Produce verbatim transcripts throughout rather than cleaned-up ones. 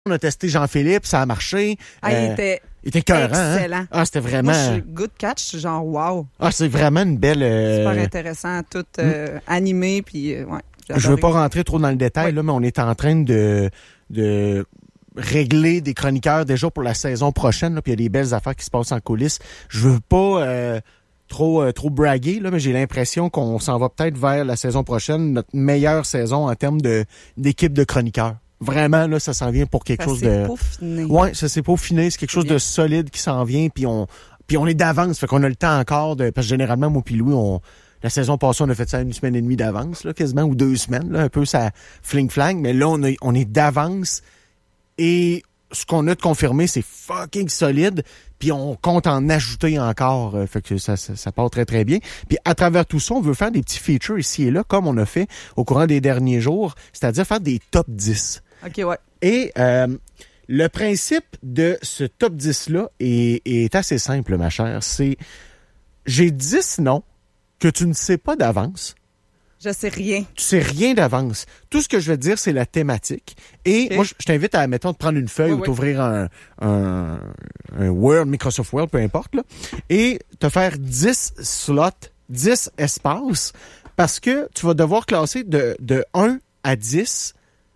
On a testé Jean-Philippe, ça a marché. Ah, euh, il était, il était écœurant, excellent. Hein? Ah, c'était vraiment... Moi, je suis good catch, genre wow. Ah, c'est vraiment une belle... Euh... Super intéressant, tout euh, mm. animé, puis euh, ouais. Je veux pas rentrer trop dans le détail, ouais. là, mais on est en train de... de... régler des chroniqueurs déjà pour la saison prochaine, là, puis il y a des belles affaires qui se passent en coulisses. Je veux pas euh, trop euh, trop braguer, là, mais j'ai l'impression qu'on s'en va peut-être vers la saison prochaine, notre meilleure saison en termes de d'équipe de chroniqueurs. Vraiment, là, ça s'en vient pour quelque ça chose de... peaufiné. Ouais, ça s'est peaufiné. C'est quelque chose bien. de solide qui s'en vient, puis on puis on est d'avance, fait qu'on a le temps encore de... Parce que généralement, moi puis Louis, on... La saison passée, on a fait ça une semaine et demie d'avance, là, quasiment, ou deux semaines, là, un peu ça fling-flang, mais là, on, a, on est d'avance. Et ce qu'on a de confirmé, c'est fucking solide. Puis on compte en ajouter encore. Euh, fait que ça, ça, ça part très, très bien. Puis à travers tout ça, on veut faire des petits features ici et là, comme on a fait au courant des derniers jours. C'est-à-dire faire des top dix. OK, ouais. Et euh, le principe de ce top dix-là est, est assez simple, ma chère. C'est, j'ai dix noms que tu ne sais pas d'avance. Je sais rien. Tu sais rien d'avance. Tout ce que je vais te dire, c'est la thématique. Et okay. moi, je t'invite à, mettons, de prendre une feuille oui, ou oui. t'ouvrir un, un, un Word, Microsoft Word, peu importe, là, et te faire dix slots, dix espaces, parce que tu vas devoir classer de, de un à dix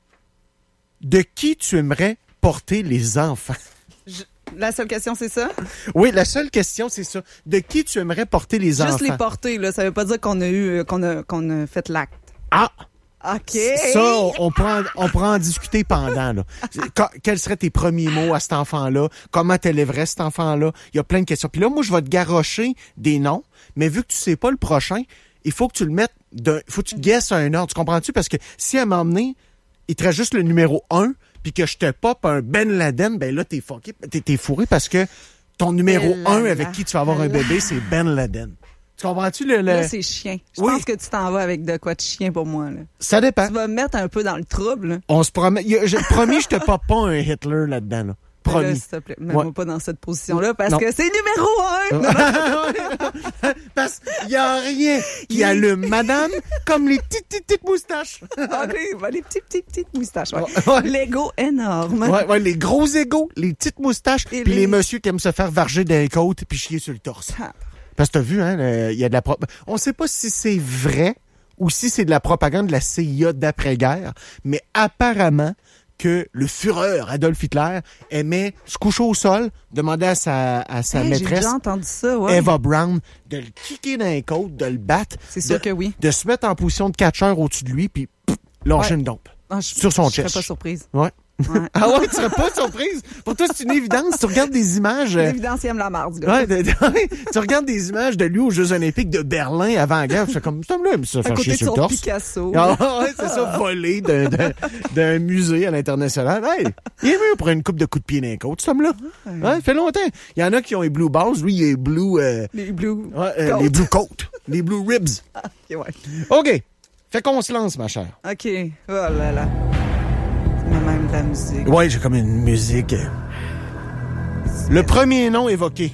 de qui tu aimerais porter les enfants. Je... La seule question, c'est ça? Oui, la seule question, c'est ça. De qui tu aimerais porter les Juste enfants? Juste les porter, là. Ça veut pas dire qu'on a eu, qu'on a, qu'on a fait l'acte. Ah! OK. Ça, on, on, pourra, on pourra en discuter pendant, là. Quels seraient tes premiers mots à cet enfant-là? Comment t'élèverais cet enfant-là? Il y a plein de questions. Puis là, moi, je vais te garrocher des noms, mais vu que tu sais pas le prochain, il faut que tu le mettes d'un, il faut que tu guesses un ordre. Tu comprends-tu? Parce que si à m'emmener, il te reste juste le numéro un, puis que je te pop un Ben Laden, ben là, t'es fucké, t'es, t'es fourré parce que ton numéro un avec qui tu vas avoir un bébé, c'est Ben Laden. Tu comprends-tu le... le... Là, c'est chien. Je oui. pense que tu t'en vas avec de quoi de chien pour moi, là. Ça dépend. Tu vas me mettre un peu dans le trouble, là. On se promet... Je, promis, je te pop pas un Hitler là-dedans, là. Promis. Là, s'il te plaît, mets-moi ouais. pas dans cette position-là parce non. que c'est numéro un! Parce qu'il n'y a rien qui allume madame comme les petites, petites, petites moustaches. OK, ben, les petites, petites, petites moustaches. Ouais. Ouais. L'ego énorme. Ouais, ouais, les gros égos, les petites moustaches, puis les... les messieurs qui aiment se faire varger des côtes puis chier sur le torse. Ah. Parce que t'as vu, hein, il y a de la pro... On sait pas si c'est vrai ou si c'est de la propagande de la C I A d'après-guerre, mais apparemment que le Führer Adolf Hitler aimait se coucher au sol, demander à sa, à sa hey, maîtresse, j'ai déjà entendu ça, ouais. Eva Braun, de le kicker dans les côtes, de le battre. C'est sûr de, que oui. De se mettre en position de catcheur au-dessus de lui, puis lâcher ouais. une dompe. Ah, je, sur son je chest. Je serais pas surprise. Ouais. Ouais. Ah ouais, tu serais pas surprise? Pour toi, c'est une évidence. Tu regardes des images... C'est une évidence, il aime la marde, gars. Ouais, de, de, tu regardes des images de lui aux Jeux Olympiques de Berlin avant-guerre. Je fais comme, ça me là, ça fait chier sur le torse. Picasso. Ah ouais, c'est ça, volé d'un, d'un, d'un musée à l'international. Hey, il est mieux pour une coupe de coups de pied dans les côtes, ce homme-là. Ouais, ouais, fait longtemps. Il y en a qui ont les blue balls. Lui, il a les blue... Euh, les blue... Ouais, euh, les blue coats. Les blue ribs. Ah, OK, ouais. OK. Fait qu'on se lance, ma chère. OK. Oh là là. Même de la musique. Ouais, j'ai comme une musique. C'est le premier nom évoqué.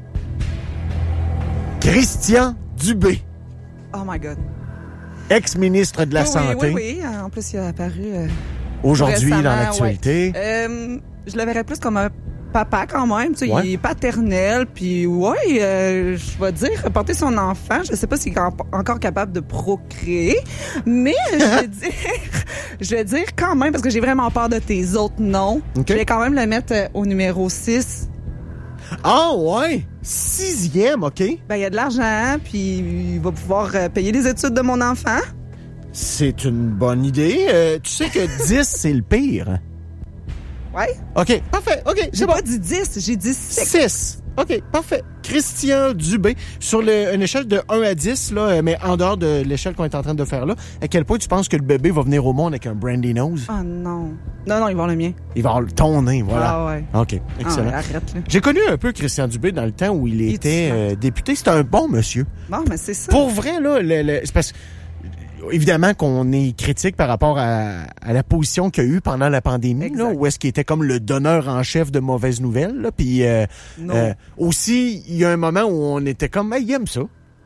Christian Dubé. Oh my God. Ex-ministre de la oui, Santé. Oui, oui, oui. En plus, il a apparu... Euh, aujourd'hui, dans l'actualité. Ouais. Euh, je le verrais plus comme un papa quand même. Tu sais, ouais. Il est paternel. Puis, ouais, euh, je vais dire, porter son enfant, je sais pas s'il est encore capable de procréer, mais je vais dire... Je vais dire quand même, parce que j'ai vraiment peur de tes autres noms, okay. Je vais quand même le mettre euh, au numéro six. Ah ouais? Sixième, OK. Ben, il y a de l'argent, puis il va pouvoir euh, payer les études de mon enfant. C'est une bonne idée. Euh, tu sais que dix, c'est le pire. Ouais. OK, parfait. OK, c'est j'ai bon. pas dit dix, j'ai dit six. six. OK, parfait. Christian Dubé, sur le, une échelle de un à dix, là, mais en dehors de l'échelle qu'on est en train de faire là, à quel point tu penses que le bébé va venir au monde avec un brandy nose? Ah oh non. Non, non, il va avoir le mien. Il va avoir ton nez, voilà. Ah ouais. OK, excellent. Ah, arrête, là. J'ai connu un peu Christian Dubé dans le temps où il, il était euh, député. C'était un bon monsieur. Bon, mais c'est ça. Pour vrai, là, le, le, c'est parce que évidemment qu'on est critique par rapport à, à la position qu'il y a eu pendant la pandémie, là, où est-ce qu'il était comme le donneur en chef de mauvaises nouvelles. Là, puis euh, euh, aussi, il y a un moment où on était comme, hey, il aime ça.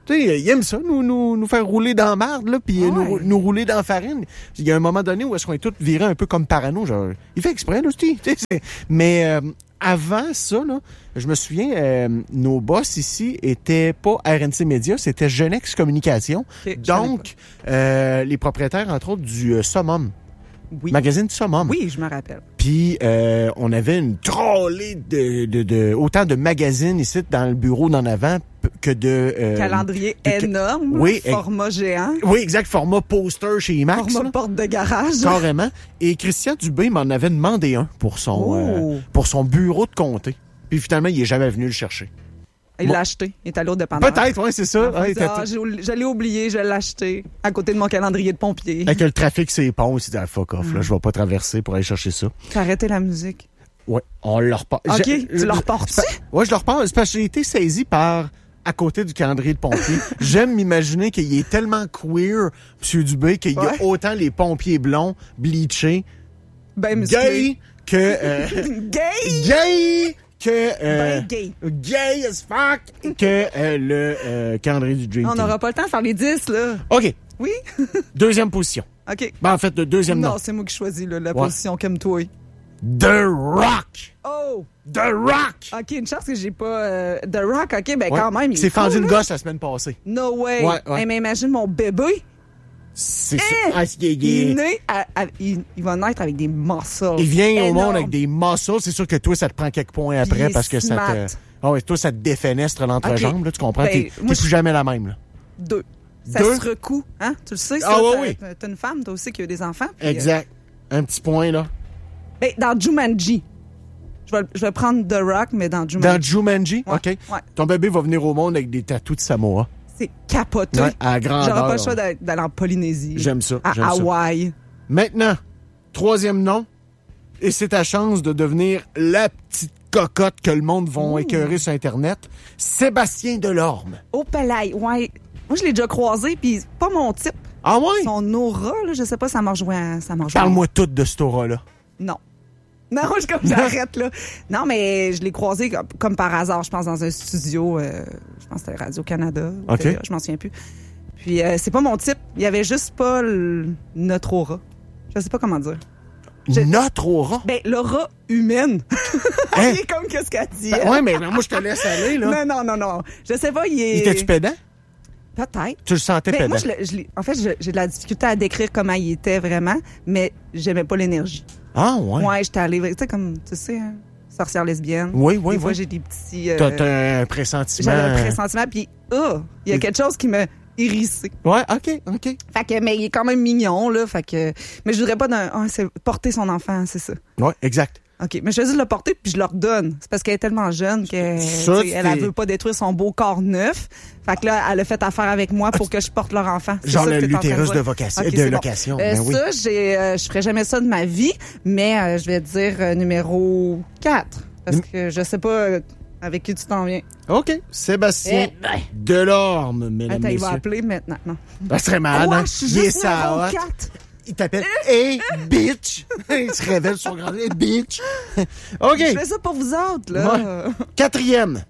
Tu sais, il aime ça, nous, nous, nous faire rouler dans la marde, là, puis Ouais. nous, nous rouler dans la farine. Il y a un moment donné où est-ce qu'on est tous virés un peu comme parano, genre, il fait exprès, là, tu sais. Mais euh, avant ça, là, je me souviens, euh, nos boss ici étaient pas R N C Média, c'était Genex Communication. Ok, Donc, euh, les propriétaires, entre autres, du euh, Summum. Oui. Magazine Summum. Oui, je me rappelle. Puis euh, on avait une trolley de, de, de autant de magazines ici dans le bureau d'en avant p- que de euh, Calendrier de- énorme, oui, format géant, oui, exact, format poster chez IMAX. format là, porte de garage. carrément. Et Christian Dubé m'en avait demandé un pour son Oh. euh, pour son bureau de comté. Puis finalement, il est jamais venu le chercher. Il Bon. l'a acheté. Il est allé au dépanneur. Peut-être, oui, c'est ça. Ah, Ouais, il a dit, t'as- ah, j'ai oubli- je l'ai oublié, je l'ai acheté à côté de mon calendrier de pompier. Avec le trafic, c'est ponts, il s'est dit, ah, fuck off, là, je vais pas traverser pour aller chercher ça. T'as arrêté la musique. Ouais, on le repart. OK, J'ai- tu le reportes-tu? Ouais, je le repars. C'est parce que j'ai été saisi par à côté du calendrier de pompier. J'aime m'imaginer qu'il est tellement queer, M. Dubé, qu'il y a Ouais. autant les pompiers blonds, bleachés, Ben musclé. gay, que... euh, Gay! gay! Que... euh, Ben gay. gay as fuck! Que euh, le euh, calendrier du Dream On Team. n'aura pas le temps de faire les dix, là. OK. Oui? Deuxième position. OK. Ben, en fait, le deuxième nom. Non, c'est moi qui choisis là, la Ouais. position comme toi. The Rock! Oh! The Rock! OK, une chance que j'ai pas... euh, The Rock, OK, ben Ouais. quand même, il Il s'est est fendu cool, une là. gosse la semaine passée. No way! Ouais, ouais. Hey, mais imagine mon bébé, C'est Eh! ça. Ah, c'est- il, il, est il- né à- à- il, il va naître avec des muscles. il vient au énormes. monde avec des muscles. C'est sûr que toi, ça te prend quelques points Puis il après est parce que ça smart. te... Ah ouais, toi, ça te défenestre l'entrejambe, Ok. là, tu comprends? Ben, T'es moi, t'es plus je- jamais la même, là. Deux. Ça Deux? se recoue, hein? Tu le sais, ça? Ah ouais, t'as- oui. t'as- T'as une femme, toi aussi, qui a des enfants. puis, euh, Exact. Un petit point, là. ben, dans Jumanji. Je vais, je vais prendre The Rock, mais dans Jumanji. Dans Jumanji, Ouais, OK. ouais. Ton bébé va venir au monde avec des tatous de Samoa. C'est capoté. Ouais, à grandeur. J'aurais pas le choix d'aller d'aller en Polynésie. J'aime ça, À j'aime ça. Hawaï. Maintenant, troisième nom. Et c'est ta chance de devenir la petite cocotte que le monde va écœurer sur Internet. Sébastien Delorme. Au Palais, ouais. Moi, je l'ai déjà croisé, puis c'est pas mon type. Ah ouais? Son aura, là, je sais pas, ça m'a rejoint. Ça m'a rejoint. Parle-moi tout de ce aura-là. Non. Non, je comme j'arrête là. Non, mais je l'ai croisé comme, comme par hasard, je pense, dans un studio. euh, je pense que c'était Radio-Canada. ou OK. T V A, je m'en souviens plus. Puis euh, c'est pas mon type. Il y avait juste pas le- notre aura. Je sais pas comment dire. Je- Notre aura? Ben, l'aura humaine. Hein? Il est comme qu'est-ce qu'elle dit. Ben, ouais, mais moi, je te laisse aller, là. Non, non, non, non. Je sais pas, il est... Il était-tu pédant? Peut-être. Tu le sentais Ben, pédant? moi, je, le- je l'ai- en fait, je- j'ai de la difficulté à décrire comment il était vraiment, mais j'aimais pas l'énergie. Ah, ouais. Ouais, j'étais allée, tu sais, comme, tu sais, hein, sorcière lesbienne. Oui, oui, Des fois, oui. j'ai des petits... euh, T'as t'as un pressentiment. J'avais un pressentiment, puis oh, il y a quelque chose qui me hérissé. Ouais, OK, OK. Fait que, mais il est quand même mignon, là, fait que... Mais je voudrais pas d'un... ah, c'est porter son enfant, c'est ça. Ouais, exact. OK, mais je choisis de le porter, puis je le redonne. C'est parce qu'elle est tellement jeune qu'elle Ça, tu sais, elle, elle c'est- veut pas détruire son beau corps neuf. Fait que là, elle a fait affaire avec moi pour que je porte leur enfant. C'est Genre ça le que t'es en train l'utérus dire. de vocation, OK, de c'est bon. location. Euh, ben oui. Ça, j'ai, euh, je ferais jamais ça de ma vie, mais euh, je vais dire euh, numéro quatre. Parce Num- que je sais pas euh, avec qui tu t'en viens. OK. Sébastien Eh ben. Delorme, mesdames, Attends, il va messieurs. appeler maintenant. Non. Ça serait malade, Quoi? hein? Je suis Il est juste sa numéro hotte. quatre. Il t'appelle Hey, bitch! Il se révèle sur grand Hey, bitch! OK. Je fais ça pour vous autres, là. Quatrième.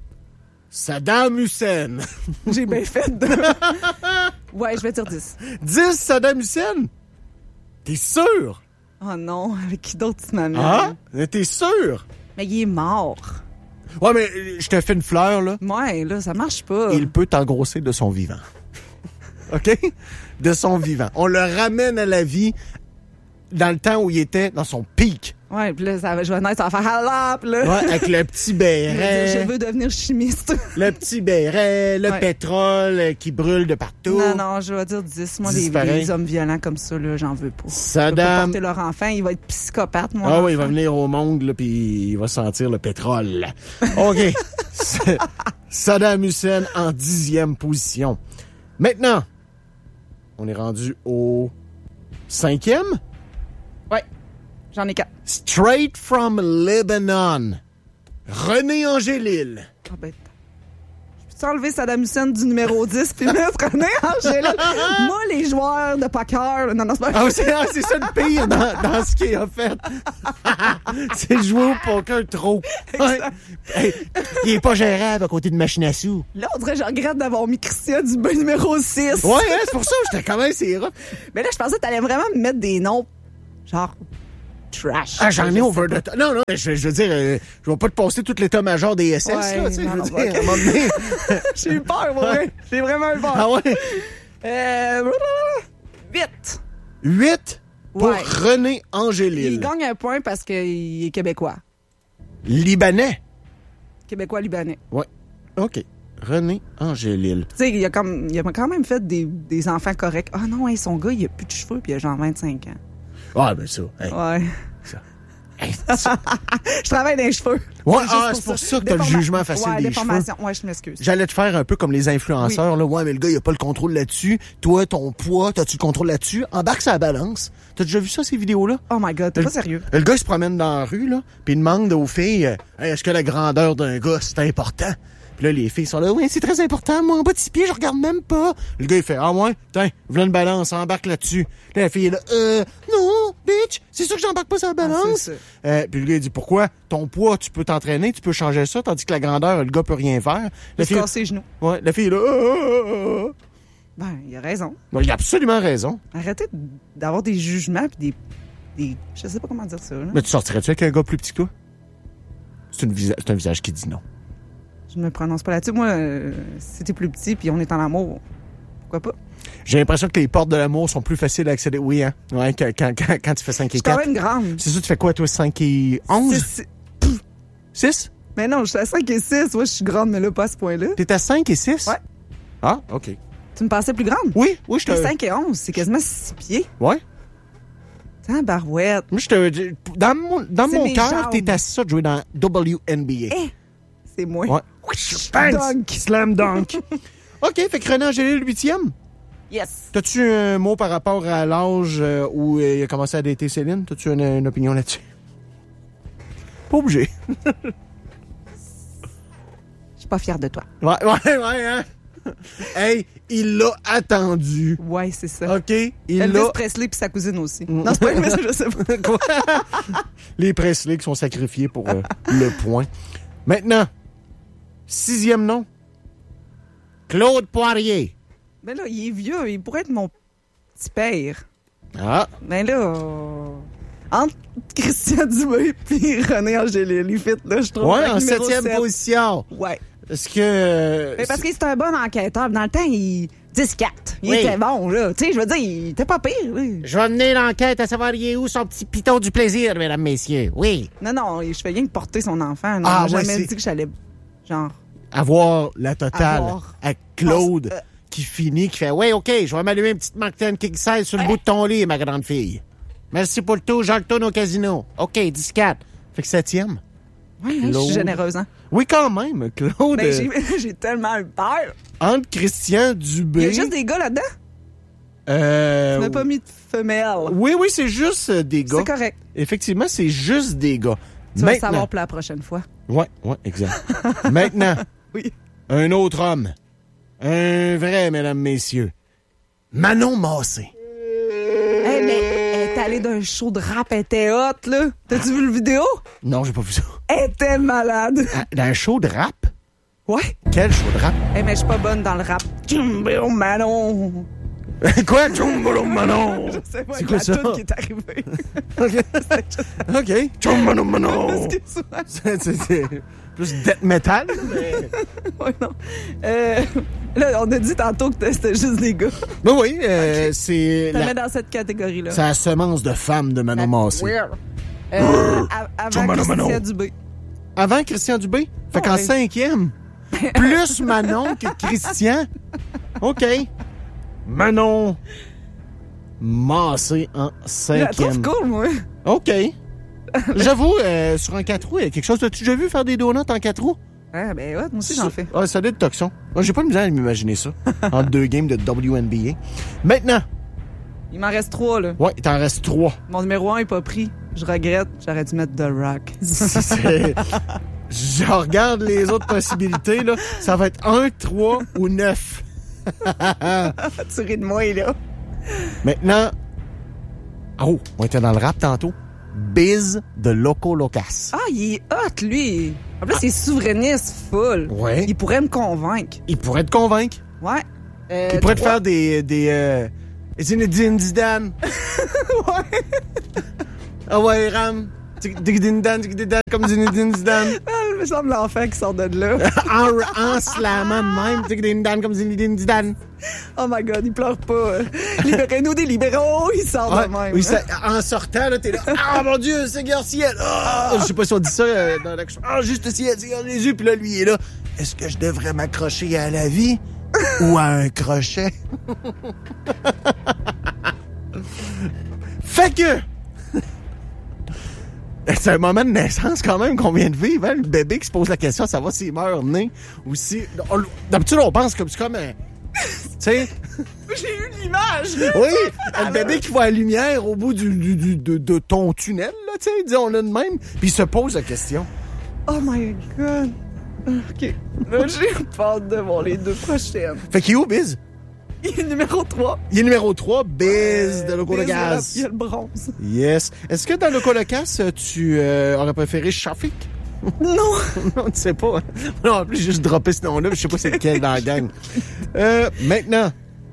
Saddam Hussein. J'ai bien fait. De... ouais, je vais dire dix. dix, Saddam Hussein? T'es sûr? Oh non, avec qui d'autre tu m'amènes? Ah? T'es sûr? Mais il est mort. Ouais, mais euh, je te fais une fleur, là. Ouais, là, ça marche pas. Il peut t'engrosser de son vivant. OK? De son vivant. On le ramène à la vie dans le temps où il était dans son pic. Ouais, puis là, ça va, je vais naître, ça va faire halap, là. Ouais, avec le petit Je veux dire, béret. je veux devenir chimiste. Le petit béret, le Ouais. pétrole euh, qui brûle de partout. Non, non, je vais dire dix. Moi, dix les, pareil. les hommes violents comme ça, là, j'en veux pas. Je peux pas Saddam. porter leur enfant, il va être psychopathe, moi. Ah oui, il va venir au monde, là, puis il va sentir le pétrole. OK. C'est- Saddam Hussein en dixième position. Maintenant, on est rendu au cinquième. Ouais, j'en ai quatre. Straight from Lebanon. René Angélil. Ah ben, peux-tu enlever Saddam Hussein du numéro dix puis mettre René Angélil? Moi, les joueurs de poker... Non, non, c'est pas... Ah, c'est, ah, c'est ça le pire dans, dans ce qu'il a fait. C'est jouer au poker trop. Ouais. Hey, il est pas gérable à côté de machine à sous. Là, on dirait que je regrette d'avoir mis Christian Dubé numéro six. Ouais, hein, c'est pour ça que j'étais quand même c'est rough. Mais là, je pensais que t'allais vraiment me mettre des noms genre trash. Ah, j'en ai over the top. Non, non, je, je veux dire, euh, je vais pas te passer tout l'état-major des S S, Ouais, là, tu sais. non, Je veux non, dire, ok. à un moment donné. J'ai eu peur, moi. Ouais. J'ai vraiment eu peur. Ah ouais? Euh... Huit. huit pour Ouais. René Il Angélil. gagne un point parce qu'il est québécois. Libanais. Québécois-libanais. Ouais. OK. René Angélil. Tu sais, il a, comme, il a quand même fait des, des enfants corrects. Ah non, hey, son gars, il a plus de cheveux puis il a genre vingt-cinq ans. Ah, ben ça. Hey, Ouais. ça. Hey, ça. Je travaille dans les cheveux. Ouais, juste ah, c'est pour ça que t'as le Déforma- jugement facile ouais, des déformation. Ouais, je m'excuse. J'allais te faire un peu comme les influenceurs, là. Ouais, mais le gars, il a pas le contrôle là-dessus. Toi, ton poids, t'as-tu le contrôle là-dessus? Embarque sur la balance. T'as déjà vu ça, ces vidéos-là? Oh my God, t'es Le- pas sérieux. Le gars, il se promène dans la rue, là, puis il demande aux filles, euh, Hey, est-ce que la grandeur d'un gars, c'est important? Puis là, les filles sont là, oui, c'est très important. Moi, en bas de six pieds, je regarde même pas. Le gars, il fait, ah ouais, tiens, voilà une balance, embarque là-dessus. Là, la fille est là, euh, non, bitch, c'est sûr que j'embarque pas sur la balance. Ah, c'est ça. Euh, puis le gars, il dit, pourquoi? Ton poids, tu peux t'entraîner, tu peux changer ça, tandis que la grandeur, le gars peut rien faire. Il La se fille, casse les genoux. ouais, la fille est là, ah, ah, ah, ah. Ben, il a raison. Ben, il a absolument raison. Arrêtez d'avoir des jugements puis des, des... Je sais pas comment dire ça, là. Mais tu sortirais-tu avec un gars plus petit que toi? C'est, une visa- c'est un visage qui dit non. Je me prononce pas là-dessus. Moi, euh, si t'es plus petit puis on est en amour, pourquoi pas? J'ai l'impression que les portes de l'amour sont plus faciles à accéder. Oui, hein? Ouais, quand, quand, quand, quand tu fais cinq Je et suis quand quatre. même grande. C'est ça, tu fais quoi, toi, cinq et onze? C'est- c'est- six? Mais non, je suis à cinq et six. Ouais, je suis grande, mais là, pas à ce point-là. T'es à cinq et six? Ouais. Ah, OK. Tu me pensais plus grande? Oui, oui, je T'es te... cinq et onze, c'est quasiment six pieds. Ouais. Tiens, barouette. Moi, je te... Dans mon, dans C'est mon mes cœur, jambes. t'es à ça de jouer dans W N B A. Eh, c'est moi. Ouais. Bang! Dunk. Slam dunk. OK, fait que René Angélil, huitième. Yes. T'as-tu un mot par rapport à l'âge euh, où euh, il a commencé à dater Céline? T'as-tu une, une opinion là-dessus? Pas obligé. Je suis pas fière de toi. Ouais, ouais, ouais, hein? Hey, il l'a attendu. Ouais, c'est ça. OK? Il Elvis l'a... Presley puis sa cousine aussi. Non, c'est pas Elvis, je sais pas. Quoi? Les Presley qui sont sacrifiés pour euh, le point. Maintenant, sixième nom. Claude Poirier. Mais là, il est vieux, il pourrait être mon petit père. Ah, Mais là, euh, entre Christian Dubé puis René Angélil, il fit, là, je trouve. ouais, avec en numéro septième sept. position. Ouais. Est-ce que... euh, Mais parce que c'est un bon enquêteur. Dans le temps, il... dix quatre. Il Oui. était bon, là. Tu sais, je veux dire, il était pas pire, oui. Je vais mener l'enquête à savoir il est où son petit piton du plaisir, mesdames, messieurs. Oui. Non, non, je fais rien que porter son enfant. Non, Ah, on m'a ouais, jamais c'est- dit que j'allais, genre... Avoir la totale Avoir. à Claude Euh. qui finit, qui fait « Ouais, OK, je vais m'allumer une petite Martin King size sur le bout de ton lit, ma grande fille. Merci pour le tout, je retourne au casino. OK, dix quatre. » Fait que septième. Ouais, hein, je Claude. suis généreuse, hein. Oui, quand même, Claude. Mais euh, j'ai, j'ai tellement eu peur. entre Christian Dubé... Il y a juste des gars là-dedans. euh, Tu n'as pas mis de femelle. Oui, oui, c'est juste euh, des gars. C'est correct. Effectivement, c'est juste des gars. Tu vas le Maintenant... savoir pour la prochaine fois. Ouais, ouais, exact. Maintenant, Oui. un autre homme. Un vrai, mesdames, messieurs. Manon Massé. Hey, mais elle est allée d'un show de rap, elle était hot, là. T'as-tu vu le vidéo? Non, j'ai pas vu ça. Elle était malade. Ah, dans un show de rap? Ouais. Quel show de rap? Hey, mais je suis pas bonne dans le rap. Jumbo Manon. Quoi? Chumbolo Manon! Je sais pas, C'est avec quoi la ça? toune qui est arrivée. OK. OK. Chumbolo Manon! Excuse-moi. C'est c'est- c'est plus death metal, mais... Ouais, non. Euh, là, on a dit tantôt que c'était juste des gars. Ben oui, euh, c'est... Ça la- met dans cette catégorie-là. C'est la semence de femme de Manon Massé. Weird. Euh, a- avant Chumano Christian Manon. Dubé. Avant Christian Dubé? Fait qu'en Ouais. cinquième, plus Manon que Christian. OK. Manon Massé en Je la trouve cinquième. cool, moi. OK. J'avoue, euh, sur un quatre roues, il y a quelque chose. As-tu déjà vu faire des donuts en quatre roues? Ah, ben ouais, moi aussi j'en fais. Ouais, ça doit être toxon. Moi, j'ai pas de misère à m'imaginer ça. Entre deux games de W N B A. Maintenant, Il m'en reste trois, là. ouais, il t'en reste trois. Mon numéro un est pas pris. Je regrette. J'aurais dû mettre The Rock. C'est- je regarde les autres possibilités, là. Ça va être un, trois ou neuf. Tu ris de moi, là. Maintenant, oh, on était dans le rap tantôt. Biz de Loco Locas. Ah, il est hot, lui. En plus, il est souverainiste full. Ouais. Il pourrait me convaincre. Il pourrait te convaincre. Ouais. Euh, Il pourrait te trois. faire des... des euh... Zinedine Zidane. Ouais. Ah ouais, Ram. Zinedine Zidane comme Zinedine Zidane. Ah, il me semble l'enfant qui sort de là. en, en slammant de même. Zinedine Zidane comme Zinedine Zidane. Oh my God, il pleure pas. Libérez-nous des libéraux, il sort Ouais, de même. oui, ça, en sortant, là, t'es là. Ah, mon Dieu, Seigneur ciel. Ah, je sais pas si on dit ça euh, dans l'action. Ah, juste ciel, Seigneur Jésus. Puis là, lui, il est là. Est-ce que je devrais m'accrocher à la vie ou à un crochet? Fait que... C'est un moment de naissance quand même qu'on vient de vivre, hein? Le bébé qui se pose la question de savoir s'il meurt né ou si... On- D'habitude, on pense comme c'est comme un... Tu sais... J'ai eu l'image. Oui, le bébé qui voit la lumière au bout du, du, du- de, de ton tunnel, là, tu sais, disons-le de même, puis il se pose la question. Oh my God. OK. Là, j'ai peur de voir les deux prochaines. Fait qu'il est où, Biz? Il est numéro trois. Il est numéro trois, Biz de Loco Biz, Locas. Il y a le bronze. Yes. Est-ce que dans Loco Locas, tu euh, aurais préféré Shafik? Non. Non, tu sais pas. Non, en plus, j'ai juste droppé ce nom-là, je sais pas c'est lequel dans la gang. Euh, maintenant,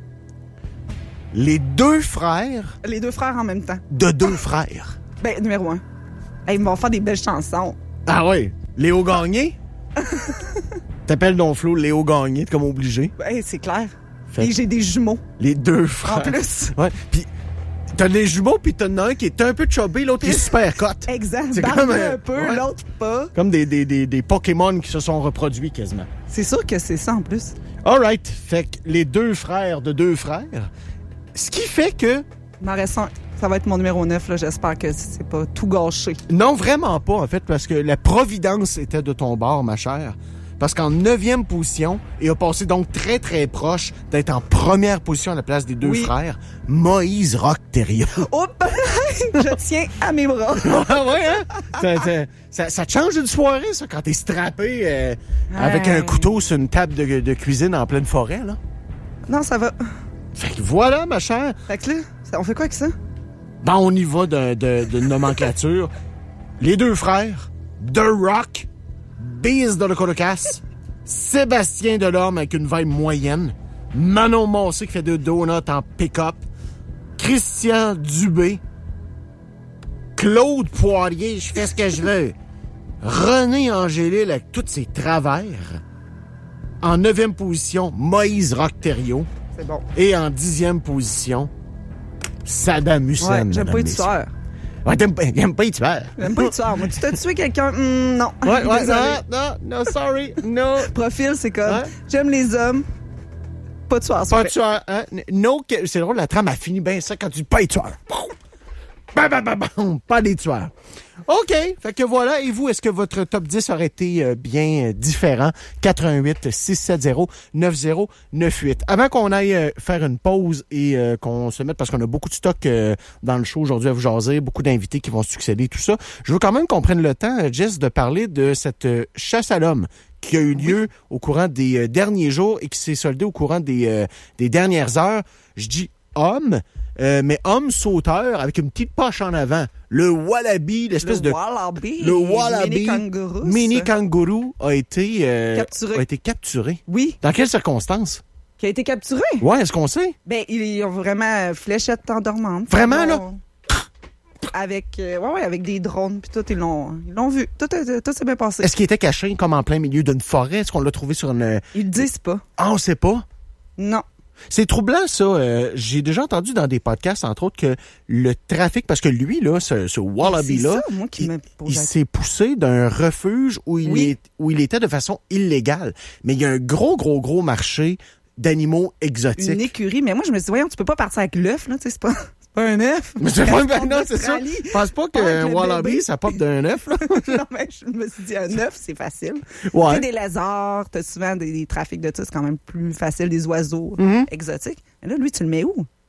les deux frères Les deux frères en même temps. de deux frères. Ben, numéro un. Hey, ils vont faire des belles chansons. Ah oui, Léo Gagné? T'appelles Don Flo Léo Gagné, t'es comme obligé. Ben, c'est clair. Fait Et que j'ai des jumeaux. les deux frères. En plus. Ouais, puis t'as les jumeaux, puis t'en as un qui est un peu chubby, l'autre qui est super cut. Exact. C'est Barbu comme un- un peu, ouais. l'autre pas. Comme des, des, des, des Pokémon qui se sont reproduits quasiment. C'est sûr que c'est ça en plus. All right, fait que les deux frères de deux frères, ce qui fait que... Il m'en reste un. Ça va être mon numéro neuf, là. J'espère que c'est pas tout gâché. Non, vraiment pas, en fait, parce que la providence était de ton bord, ma chère. Parce qu'en neuvième position, et a passé donc très, très proche d'être en première position à la place des deux Oui. frères, Moïse Rock Thériault. Hop! Je tiens à mes bras. Ah ouais, hein? Ça, ça, ça, ça te change une soirée, ça, quand t'es strappé euh, avec Ouais. un couteau sur une table de, de cuisine en pleine forêt, là. Non, ça va. Fait que voilà, ma chère. Fait que là, ça- on fait quoi avec ça? Ben, on y va de, de, de nomenclature. Les deux frères, The Rock, Biz de Loco Locas, Sébastien Delorme avec une vibe moyenne, Manon Massé qui fait deux donuts en pick-up, Christian Dubé, Claude Poirier, je fais ce que je veux, René Angélil avec tous ses travers, en neuvième position, Moïse Rock Thériault, C'est bon. et en dixième position, Saddam Hussein. Ouais, j'aime mesdames, pas les messieurs. tueurs. Ouais, t'aimes pas, t'aimes pas les tueurs. J'aime pas les tueurs. Moi, tu t'as tué quelqu'un? Hmm, non. Ouais, ouais, Désolé. non, non, no, sorry, no. Profil, c'est comme, Ouais. j'aime les hommes, pas de tueurs. Pas de tueur, hein? No, que- c'est drôle, la trame a fini bien ça quand tu dis pas les tueurs. Bam, bam, bam, bam, pas des tueurs. OK, fait que voilà. Et vous, est-ce que votre top dix aurait été euh, bien euh, différent? quatre un huit, six sept zéro, neuf zéro neuf huit. Avant qu'on aille euh, faire une pause et euh, qu'on se mette, parce qu'on a beaucoup de stock euh, dans le show aujourd'hui à vous jaser, beaucoup d'invités qui vont se succéder, tout ça, je veux quand même qu'on prenne le temps, euh, Jess, de parler de cette euh, chasse à l'homme qui a eu lieu au courant des euh, derniers jours et qui s'est soldée au courant des, euh, des dernières heures. Je dis homme, euh, mais homme sauteur avec une petite poche en avant. Le wallaby, l'espèce Le de... wallaby. Le wallaby, Mini kangourou. mini ça. kangourou a été, euh, Capturé. a été capturé. Oui, Dans quelles circonstances? qui a été capturé. Ouais, est-ce qu'on sait? Ben, ils ont vraiment fléchette endormante. Vraiment, Ils là? l'ont- Avec, euh, ouais, ouais, avec des drones, puis tout, ils l'ont, ils l'ont vu. Tout, tout, tout s'est bien passé. Est-ce qu'il était caché comme en plein milieu d'une forêt? Est-ce qu'on l'a trouvé sur une... Ils le disent pas. Ah, on sait pas. Non. C'est troublant, ça. Euh, j'ai déjà entendu dans des podcasts, entre autres, que le trafic... Parce que lui, là, ce, ce C'est wallaby-là, ça, moi, qui il, me pose il la- s'est poussé d'un refuge où il, Oui. est, où il était de façon illégale. Mais il y a un gros, gros, gros marché d'animaux exotiques. Une écurie. Mais moi, je me suis dit, voyons, tu peux pas partir avec l'œuf, là, tu sais, c'est pas, c'est pas un œuf. Mais c'est pas un Reste en non, c'est ça. Australie. Je pense pas Pas avec qu'un le wallaby, bébé. ça pop d'un œuf, là. Non, mais je me suis dit, un œuf, c'est facile. Tu Ouais. sais, des lézards, t'as souvent des, des trafics de ça, c'est quand même plus facile, des oiseaux Mhm. exotiques. Mais là, lui, tu le mets où?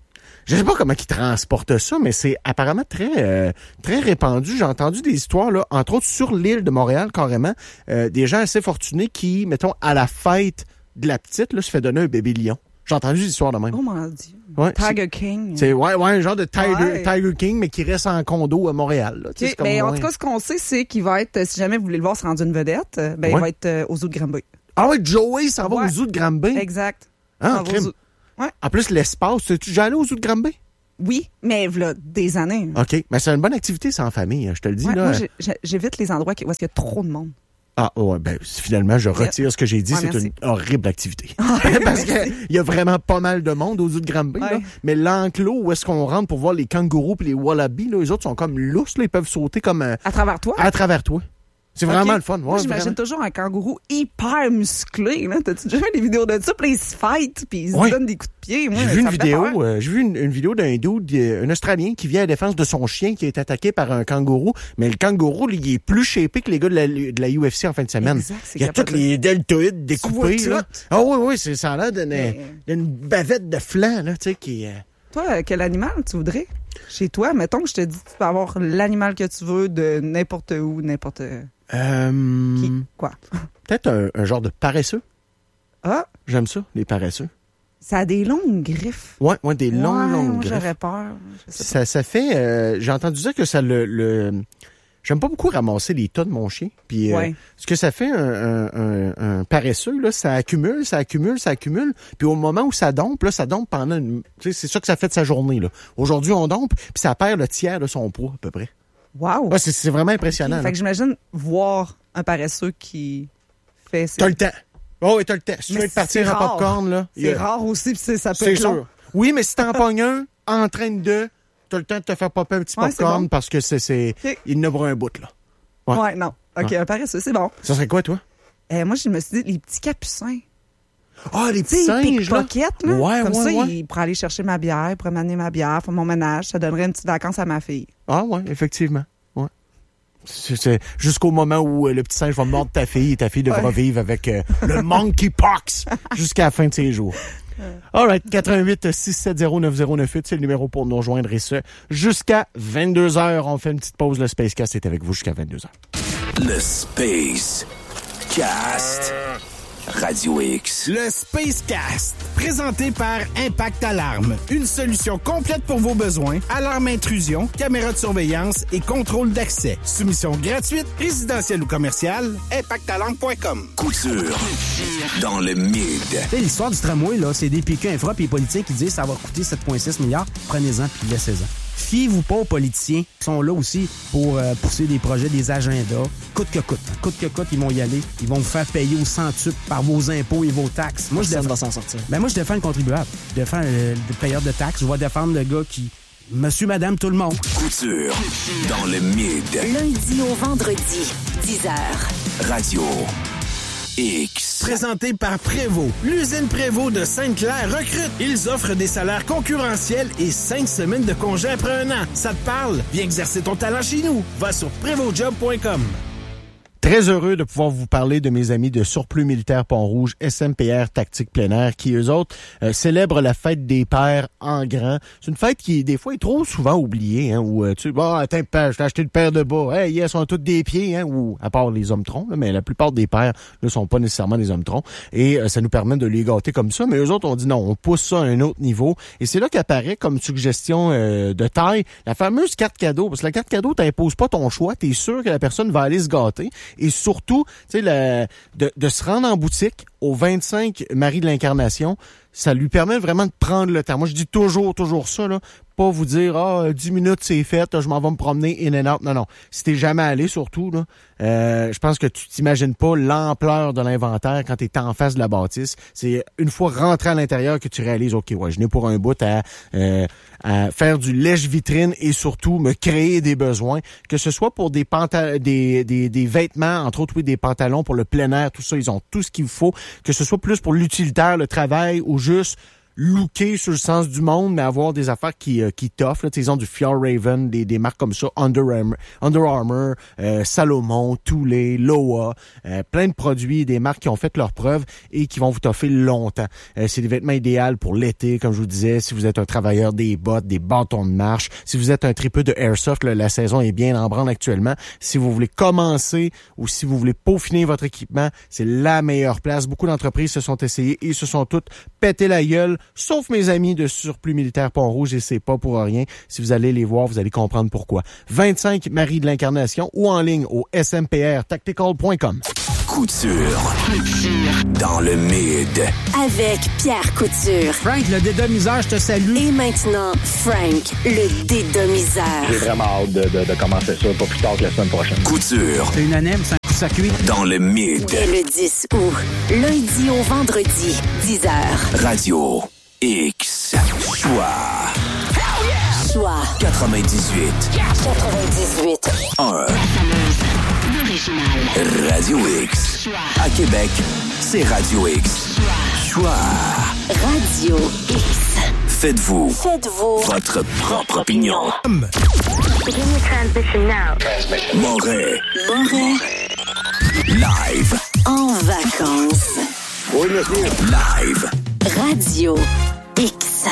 Je sais pas comment ils transportent ça, mais c'est apparemment très euh, très répandu. J'ai entendu des histoires, là, entre autres sur l'île de Montréal, carrément, euh, des gens assez fortunés qui, mettons, à la fête de la petite, là, se fait donner un bébé lion. J'ai entendu des histoires de même. Oh mon Dieu. Ouais, Tiger c'est, King. C'est ouais, ouais, un genre de Tiger, Ouais. Tiger King, mais qui reste en condo à Montréal. Là. Tu sais, Okay, c'est comme mais en moins- tout cas, ce qu'on sait, c'est qu'il va être, si jamais vous voulez le voir se rendre une vedette, euh, ben, Ouais. il va être euh, aux Zoo de Granby. Ah ouais, Joey s'en va Ouais. aux Zoo de Granby. Exact. Ah, S'en va aux crime. Zoo. Ouais. En plus, l'espace, tu es déjà allé aux Zoo de Granby? Oui, mais voilà, des années. OK. Mais c'est une bonne activité, ça, en famille, hein, je te le dis. Ouais, là. moi, j'ai- j'ai- j'évite les endroits qui- où est-ce qu'il y a trop de monde. Ah, ouais, ben, finalement, je retire ce que j'ai dit. Ouais, c'est merci. une horrible activité. Parce qu'il y a vraiment pas mal de monde aux Zoo de Granby. Ouais. Là. Mais l'enclos où est-ce qu'on rentre pour voir les kangourous et les wallabies, là, les autres sont comme lousses. Là, ils peuvent sauter comme euh, À travers toi? à travers toi. C'est vraiment Ok. le fun. Ouais, Moi, j'imagine vraiment. toujours un kangourou hyper musclé. Là. T'as-tu déjà vu des vidéos de ça? Puis ils se fight, puis ils se Ouais. donnent des coups de pied. Moi, J'ai vu ça une me fait vidéo, peur. euh, j'ai vu une, une vidéo d'un dude, euh, un Australien qui vient à la défense de son chien qui est attaqué par un kangourou. Mais le kangourou, lui, il est plus shapé que les gars de la, de la U F C en fin de semaine. Exact, c'est il y a capable tous les deltoïdes découpés. vois Là. tout. Ah oui, oui, c'est, ça a l'air d'une, Mais- d'une bavette de flanc, là, tu sais, qui... euh, Toi, euh, quel animal tu voudrais? Chez toi, mettons que je te dis tu peux avoir l'animal que tu veux de n'importe où, n'importe Euh, qui. Quoi? peut-être un, un genre de paresseux. Ah, J'aime ça, les paresseux. ça a des longues griffes. Ouais, ouais, des longues, Ouais, longues moi, griffes. j'aurais peur. Je sais Ça, ça fait... euh, j'ai entendu dire que ça le... le j'aime pas beaucoup ramasser les tas de mon chien. Puis euh, Ouais. ce que ça fait, un, un, un, un paresseux, là, ça accumule, ça accumule, ça accumule. Puis au moment où ça dompe, là, ça dompe pendant une... Tu sais, c'est ça que ça fait de sa journée. Là. Aujourd'hui, on dompe, puis ça perd le tiers de son poids, à peu près. pas. Wow! Ouais, c'est, c'est vraiment impressionnant. Fait là. que j'imagine voir un paresseux qui fait... T'as le temps. Oh, oui, t'as le temps. Si tu Mais veux te partir c'est à rare. popcorn, là... C'est il y a- rare aussi, puis c'est- ça peut C'est être long. sûr. Oui, mais si t'en pognes un, en train de... T'as le temps de te faire popper un petit Ouais, c'est popcorn bon. parce que c'est... c'est Ok. il ne un bout, là. Ouais. Ouais, non. OK, Ouais. un paresseux, c'est bon. Ça serait quoi, toi? Euh, moi, je me suis dit, les petits capucins. Ah, les Tu petits sais, singes, là. pickpocket, là. Ouais, Comme ouais, ça, ouais. il pourrait aller chercher ma bière, il pourrait m'amener ma bière, faire mon ménage. Ça donnerait une petite vacance à ma fille. Ah, ouais, effectivement. Ouais. C'est, c'est jusqu'au moment où euh, le petit singe va mordre ta fille et ta fille devra Ouais. vivre avec euh, le monkeypox jusqu'à la fin de ses jours. All right, quatre un huit, six sept zéro, neuf zéro neuf huit, c'est le numéro pour nous rejoindre et ce, jusqu'à vingt-deux heures. On fait une petite pause. Le Spacecast est avec vous jusqu'à vingt-deux heures. Le Space Cast. Radio X. Le Spacecast, présenté par Impact Alarme. Une solution complète pour vos besoins. Alarme intrusion, caméra de surveillance et contrôle d'accès. Soumission gratuite, résidentielle ou commerciale. impact alarme point com. Couture. Dans le mid. Tu sais, l'histoire du tramway, là, c'est des P Q Infra et les politiciens qui disent que ça va coûter sept virgule six milliards. Prenez-en puis laissez-en. Fiez-vous pas aux politiciens qui sont là aussi pour euh, pousser des projets, des agendas. Coûte que coûte. Coûte que coûte, ils vont y aller. Ils vont vous faire payer au centuple par vos impôts et vos taxes. Moi, je Personne défends... va s'en sortir. Ben, moi, je défends le contribuable. Je défends euh, le payeur de taxes. Je vais défendre le gars qui... Monsieur, madame, tout le monde. Couture. Dans le mid. Lundi au vendredi, dix heures. Radio X. Présenté par Prévost. L'usine Prévost de Sainte-Claire recrute. Ils offrent des salaires concurrentiels et cinq semaines de congé après un an. Ça te parle? Viens exercer ton talent chez nous. Va sur prévost job point com. Très heureux de pouvoir vous parler de mes amis de Surplus Militaire Pont-Rouge, S M P R Tactique Plein Air, qui, eux autres, euh, célèbrent la fête des pères en grand. C'est une fête qui, des fois, est trop souvent oubliée, hein, où, euh, tu sais, bon, attends, père, je t'ai acheté le père de bas. Hey, ils sont tous des pieds, hein, ou, à part les hommes-troncs, là, mais la plupart des pères, ne sont pas nécessairement des hommes-troncs. Et euh, ça nous permet de les gâter comme ça. Mais eux autres, on dit non, on pousse ça à un autre niveau. Et c'est là qu'apparaît comme suggestion euh, de taille la fameuse carte cadeau. Parce que la carte cadeau, t'imposes pas ton choix. T'es sûr que la personne va aller se gâter. Et surtout, tu sais, la- de, de se rendre en boutique au vingt-cinq Marie de l'Incarnation, ça lui permet vraiment de prendre le temps. Moi, je dis toujours, toujours ça, là. Pas vous dire, ah, dix minutes, c'est fait, je m'en vais me promener in and out. Non, non. Si t'es jamais allé, surtout, là, euh, je pense que tu t'imagines pas l'ampleur de l'inventaire quand t'es en face de la bâtisse. C'est une fois rentré à l'intérieur que tu réalises, OK, ouais, je n'ai pour un bout à, euh, à faire du lèche-vitrine et surtout me créer des besoins, que ce soit pour des, panta- des, des, des vêtements, entre autres, oui, des pantalons pour le plein air, tout ça, ils ont tout ce qu'il faut, que ce soit plus pour l'utilitaire, le travail ou juste looker sur le sens du monde, mais avoir des affaires qui, euh, qui t'offrent. Là, ils ont du Fjallraven, des, des marques comme ça, Under Armour, Under Armour euh, Salomon, Thule, Loa, euh, plein de produits, des marques qui ont fait leurs preuves et qui vont vous toffer longtemps. Euh, c'est des vêtements idéaux pour l'été, comme je vous disais, si vous êtes un travailleur des bottes, des bâtons de marche, si vous êtes un tripeux de airsoft, là, la saison est bien en branle actuellement. Si vous voulez commencer ou si vous voulez peaufiner votre équipement, c'est la meilleure place. Beaucoup d'entreprises se sont essayées et se sont toutes pété la gueule, sauf mes amis de Surplus Militaire Pont-Rouge, et c'est pas pour rien. Si vous allez les voir, vous allez comprendre pourquoi. vingt-cinq Marie de l'Incarnation ou en ligne au s m p r tactical point com. Couture. Dans le mid. Avec Pierre Couture. Frank, le dédomiseur, je te salue. Et maintenant, Frank, le dédomiseur. J'ai vraiment hâte de, de, de commencer ça, pas plus tard que la semaine prochaine. Couture. C'est unanime, c'est un coup de circuit. Dans le mid. Dès le dix août, lundi au vendredi, dix heures. Radio X. Choix. Choix quatre-vingt-dix-huit. quatre-vingt-dix-huit. un. Radio X. À Québec, c'est Radio X. Choix. Radio X. Faites-vous. Faites-vous Votre propre opinion. Moret. Moret Live. en vacances. Oui, monsieur. Live. Radio X.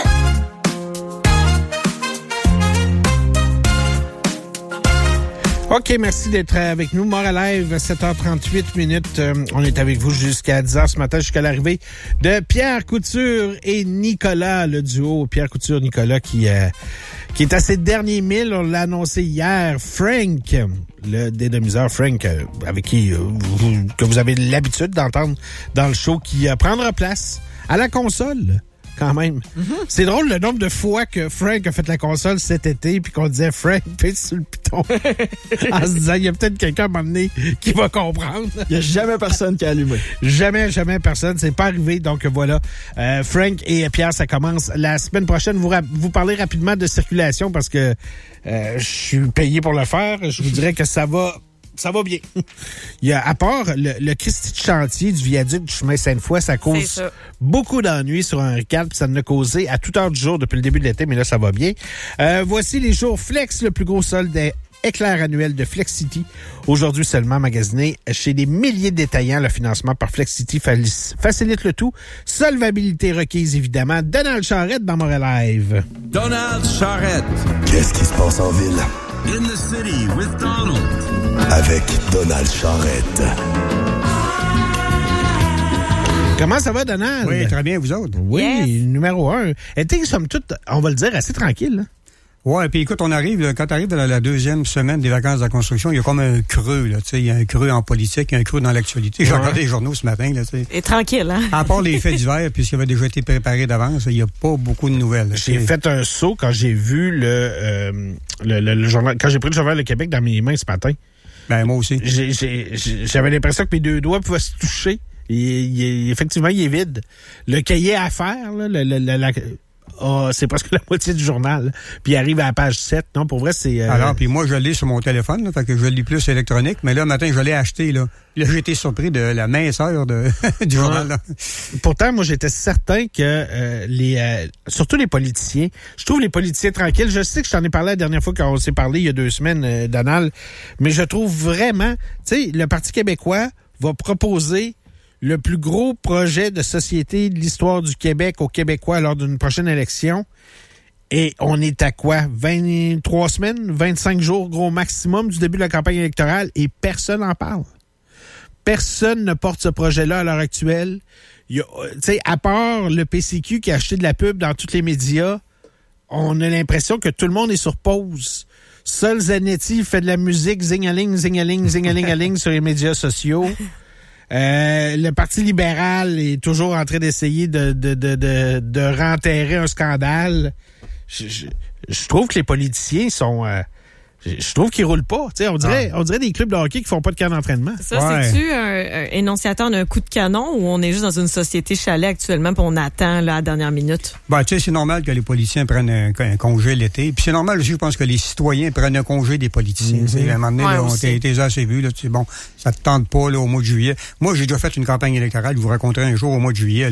OK, merci d'être avec nous. Mort à Live, sept heures trente-huit minutes. Euh, on est avec vous jusqu'à dix heures ce matin, jusqu'à l'arrivée de Pierre Couture et Nicolas, le duo Pierre Couture-Nicolas qui, euh, qui est à ses derniers milles. On l'a annoncé hier. Frank, le dédomiseur Frank, euh, avec qui euh, vous, que vous avez l'habitude d'entendre dans le show, qui euh, prendra place à la console. Quand même. Mm-hmm. C'est drôle le nombre de fois que Frank a fait la console cet été puis qu'on disait Frank, pèse sur le piton. En se disant, il y a peut-être quelqu'un à un moment donné qui va comprendre. Il n'y a jamais personne qui a allumé. Jamais, jamais personne. C'est pas arrivé. Donc voilà. Euh, Frank et Pierre, ça commence la semaine prochaine. Vous, vous parlez rapidement de circulation parce que euh, je suis payé pour le faire. Je vous dirais que ça va. Ça va bien. Il y a, à part le, le Christy de chantier du viaduc du chemin Sainte-Foy, ça cause ça. beaucoup d'ennuis sur un quatre, puis ça en a causé à toute heure du jour depuis le début de l'été, mais là, ça va bien. Euh, voici les jours Flex, le plus gros solde éclair annuel de Flex City. Aujourd'hui seulement magasiné chez des milliers de détaillants. Le financement par Flex City facilite le tout. Solvabilité requise, évidemment. Donald Charrette dans Montréal Live. Donald Charrette. Qu'est-ce qui se passe en ville? In the city with Donald. Avec Donald Charrette. Comment ça va, Donald? Oui, très bien, vous autres. Oui, Yes. numéro un. Été, somme toute, on va le dire, assez tranquille. Hein? Ouais, puis écoute, on arrive, là, quand tu arrives dans la, la deuxième semaine des vacances de la construction, il y a comme un creux, là, tu sais, il y a un creux en politique, il y a un creux dans l'actualité. J'ai Ouais. regardé les journaux ce matin, là, tu sais. Et tranquille, hein? À part les faits d'hiver, puisqu'il avait déjà été préparé d'avance, il n'y a pas beaucoup de nouvelles. là, J'ai tu sais. fait un saut quand j'ai vu le, euh, le, le, le journal, quand j'ai pris le journal Le Québec dans mes mains ce matin. Ben, moi aussi. J'ai, j'ai, j'ai- j'avais l'impression que mes deux doigts pouvaient se toucher. Il, il- effectivement, il est vide. Le cahier à faire, là, le, le, le- la- ah, c'est presque la moitié du journal. là. Puis il arrive à la page sept. Non, pour vrai, c'est... euh, Alors, puis moi, je l'ai sur mon téléphone, là, fait que je l'ai plus électronique, mais là, matin, je l'ai acheté, là. Là, j'ai été surpris de la minceur de, du journal, là. Pourtant, moi, j'étais certain que euh, les, euh, surtout les politiciens, je trouve les politiciens tranquilles. Je sais que je t'en ai parlé la dernière fois quand on s'est parlé il y a deux semaines, euh, Donald, mais je trouve vraiment, tu sais, le Parti québécois va proposer le plus gros projet de société de l'histoire du Québec aux Québécois lors d'une prochaine élection. Et on est à quoi? vingt-trois semaines? vingt-cinq jours, gros maximum du début de la campagne électorale et personne n'en parle. Personne ne porte ce projet-là à l'heure actuelle. Il y a, tu sais, à part le P C Q qui a acheté de la pub dans tous les médias, on a l'impression que tout le monde est sur pause. Seul Zanetti fait de la musique zing-a-ling, zing-a-ling, zing-a-ling-a-ling sur les médias sociaux. Euh, le Parti libéral est toujours en train d'essayer de, de, de, de, de renterrer un scandale. Je, je, je trouve que les politiciens sont... Euh, je, je trouve qu'ils roulent pas. Tu sais, on dirait, on dirait des clubs de hockey qui font pas de camp d'entraînement. Ça, Ouais. c'est-tu un, un énonciateur d'un coup de canon ou on est juste dans une société chalet actuellement puis on attend là, à la dernière minute? Ben, tu sais, c'est normal que les politiciens prennent un, un congé l'été. Puis c'est normal aussi, je pense, que les citoyens prennent un congé des politiciens. Mm-hmm. À un moment donné, Ouais, là, on aussi. t'es assez vu, là, tu sais, bon, ça te tente pas, là, au mois de juillet. Moi, j'ai déjà fait une campagne électorale, je vous raconterai un jour au mois de juillet, là.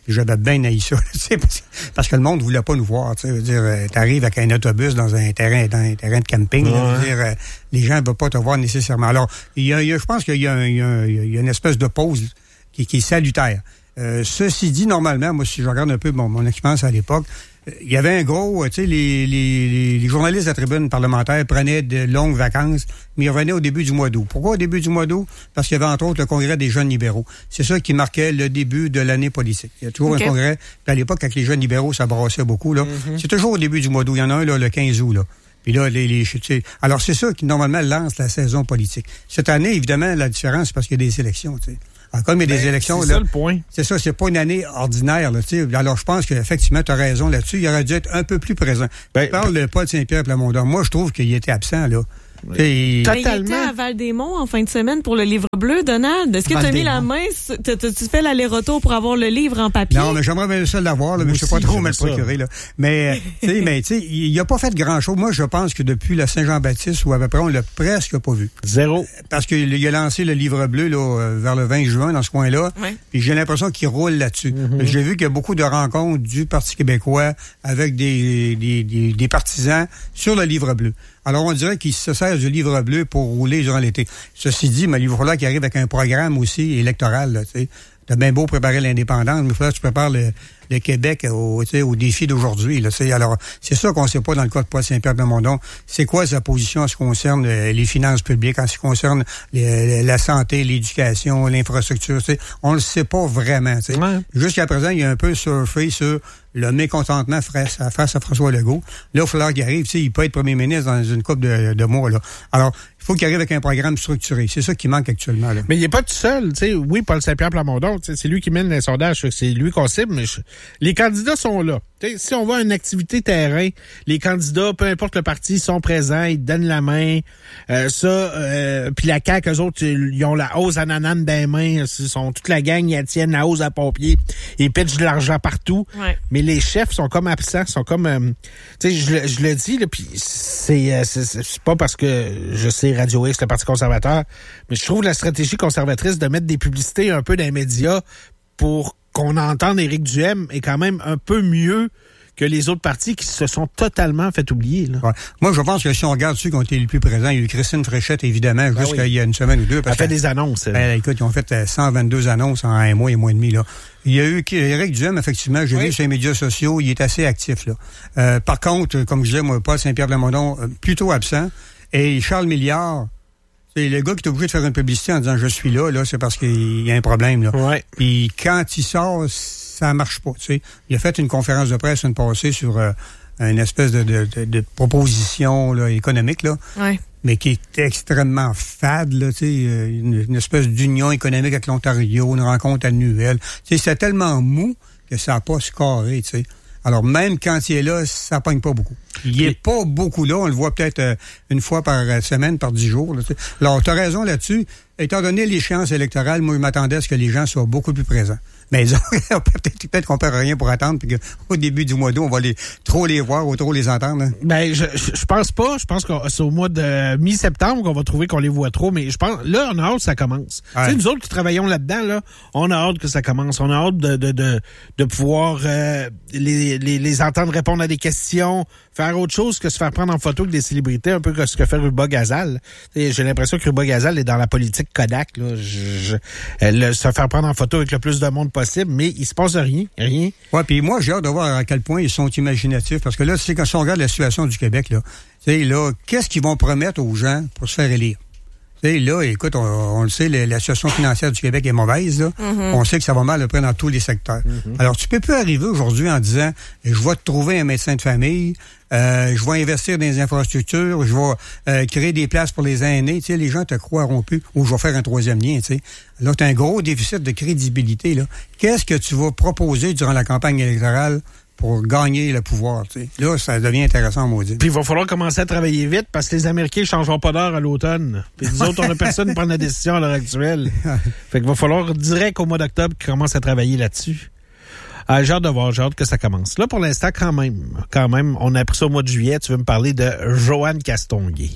J'avais bien haï ça, parce, parce que le monde voulait pas nous voir. Tu dire, euh, t'arrives avec un autobus dans un terrain, dans un terrain de camping. Ouais. Là, dire, euh, les gens ne veulent pas te voir nécessairement. Alors, il y a, il y a, je pense qu'il y a, il y a, il y a une espèce de pause qui, qui est salutaire. Euh, ceci dit, normalement, moi, si je regarde un peu mon, mon expérience à l'époque, il y avait un gros, tu sais, les, les, les journalistes de la tribune parlementaire prenaient de longues vacances, mais ils revenaient au début du mois d'août. Pourquoi au début du mois d'août? Parce qu'il y avait entre autres le congrès des jeunes libéraux. C'est ça qui marquait le début de l'année politique. Il y a toujours okay. un congrès. Puis à l'époque, avec les jeunes libéraux, ça brassait beaucoup, là. Mm-hmm. C'est toujours au début du mois d'août. Il y en a un, là, le quinze août, là. Puis là, les, les, tu sais, alors c'est ça qui, normalement, lance la saison politique. Cette année, évidemment, la différence, c'est parce qu'il y a des élections, tu sais. Alors, comme il y a des ben, élections, c'est là, ça le point. C'est ça, c'est pas une année ordinaire, là, tu sais. Alors, je pense qu'effectivement, tu as raison là-dessus. Il aurait dû être un peu plus présent. Ben, je parle de Paul Saint-Pierre Plamondon. Moi, je trouve qu'il était absent, là. Et... Totalement. Il était à Val-des-Monts en fin de semaine pour le livre bleu, Donald. Est-ce que tu as mis la main, tu fais l'aller-retour pour avoir le livre en papier? Non, mais j'aimerais bien ça l'avoir, là, mais je sais pas trop où me le procurer, là. Mais, tu sais, mais, tu sais, il a pas fait grand-chose. Moi, je pense que depuis la Saint-Jean-Baptiste ou à peu près, on l'a presque pas vu. Zéro. Parce qu'il a lancé le livre bleu, là, vers le vingt juin, dans ce coin-là. Ouais. Puis j'ai l'impression qu'il roule là-dessus. Mm-hmm. J'ai vu qu'il y a beaucoup de rencontres du Parti québécois avec des, des, des, des partisans sur le livre bleu. Alors, on dirait qu'il se sert du livre bleu pour rouler durant l'été. Ceci dit, mais il va falloir qu'il arrive avec un programme aussi électoral, là, tu sais. T'as bien beau préparer l'indépendance, mais il faudrait que tu prépares le, le Québec au, au défi d'aujourd'hui. Là, alors, c'est ça qu'on ne sait pas dans le cas de Paul Saint-Pierre Plamondon. C'est quoi sa position en ce qui concerne les finances publiques, en ce qui concerne les, la santé, l'éducation, l'infrastructure. T'sais. On ne le sait pas vraiment. Ouais. Jusqu'à présent, il y a un peu surfé sur le mécontentement face à, face à François Legault. Là, il va falloir qu'il arrive. Il peut être premier ministre dans une couple de, de mois. Là. Alors, il faut qu'il arrive avec un programme structuré. C'est ça qui manque actuellement. Là. Mais il n'est pas tout seul. T'sais. Oui, Paul Saint-Pierre Plamondon, c'est lui qui mène les sondages. C'est lui qu'on cible. Mais je... les candidats sont là. T'sais, si on va à une activité terrain, les candidats, peu importe le parti, sont présents, ils donnent la main. Euh, ça, euh, puis la C A Q, eux autres, ils ont la hausse à nanane dans les mains. Ils sont, toute la gang, ils tiennent la hausse à pompier. Ils pitchent de l'argent partout. Ouais. Mais les chefs sont comme absents, sont comme... Euh, tu sais, je, je le dis, là, puis c'est, euh, c'est, c'est pas parce que je sais Radio X, le Parti conservateur, mais je trouve la stratégie conservatrice de mettre des publicités un peu dans les médias pour qu'on entende Éric Duhem est quand même un peu mieux que les autres partis qui se sont totalement fait oublier. Là. Ouais. Moi, je pense que si on regarde ceux qui ont été les plus présents, il y a eu Christine Fréchette, évidemment, ben jusqu'à oui. il y a une semaine ou deux. Elle a fait des annonces. Ben, écoute, ils ont fait cent vingt-deux annonces en un mois et mois et demi. Là. Il y a eu Éric Duhem, effectivement, j'ai oui. vu sur les médias sociaux, il est assez actif. Là. Euh, par contre, comme je disais, moi, Paul Saint-Pierre Plamondon, plutôt absent. Et Charles Milliard, c'est le gars qui est obligé de faire une publicité en disant « je suis là », là, c'est parce qu'il y a un problème. Là. Ouais. Puis quand il sort, ça marche pas. Tu sais. Il a fait une conférence de presse une passée sur euh, une espèce de, de, de, de proposition là, économique, là, ouais. mais qui est extrêmement fade, là, tu sais, une, une espèce d'union économique avec l'Ontario, une rencontre annuelle. Tu sais, c'est tellement mou que ça n'a pas scoré, tu sais. Alors, même quand il est là, ça pogne pas beaucoup. Il est pas beaucoup là. On le voit peut-être euh, une fois par semaine, par dix jours. Là, alors, tu as raison là-dessus. Étant donné l'échéance électorale, moi, je m'attendais à ce que les gens soient beaucoup plus présents. Mais peut-être, peut-être qu'on perd rien pour attendre, puis qu'au début du mois d'août, on va les, trop les voir ou trop les entendre. Hein. Ben, je, je pense pas. Je pense que c'est au mois de mi-septembre qu'on va trouver qu'on les voit trop. Mais je pense, là, on a hâte que ça commence. Ouais. Tu sais, nous autres qui travaillons là-dedans, là, on a hâte que ça commence. On a hâte de, de, de, de pouvoir euh, les, les, les entendre répondre à des questions, faire autre chose que se faire prendre en photo que des célébrités, un peu que ce que fait Ruba Gazal. T'sais, j'ai l'impression que Ruba Gazal est dans la politique Kodak. Là. Je, je, elle, se faire prendre en photo avec le plus de monde possible, mais il se passe rien, rien. Ouais, puis moi, j'ai hâte de voir à quel point ils sont imaginatifs, parce que là, c'est quand on regarde la situation du Québec, là, t'sais, là, qu'est-ce qu'ils vont promettre aux gens pour se faire élire? T'sais, là, écoute, on, on le sait, la, la situation financière du Québec est mauvaise, là. Mm-hmm. On sait que ça va mal à peu près dans tous les secteurs. Mm-hmm. Alors, tu peux plus arriver aujourd'hui en disant, je vais te trouver un médecin de famille, euh, je vais investir dans les infrastructures, je vais euh, créer des places pour les aînés. Tu sais, les gens te croiront plus, ou je vais faire un troisième lien, tu sais. Là, tu as un gros déficit de crédibilité, là. Qu'est-ce que tu vas proposer durant la campagne électorale pour gagner le pouvoir, tu sais? Là, ça devient intéressant, maudit. Puis il va falloir commencer à travailler vite parce que les Américains ne changeront pas d'heure à l'automne. Puis nous autres, on n'a personne qui prend la décision à l'heure actuelle. Fait qu'il va falloir direct au mois d'octobre qu'ils commencent à travailler là-dessus. Ah, j'ai hâte de voir, j'ai hâte que ça commence. Là, pour l'instant, quand même, quand même, on a appris ça au mois de juillet. Tu veux me parler de Joanne Castonguay.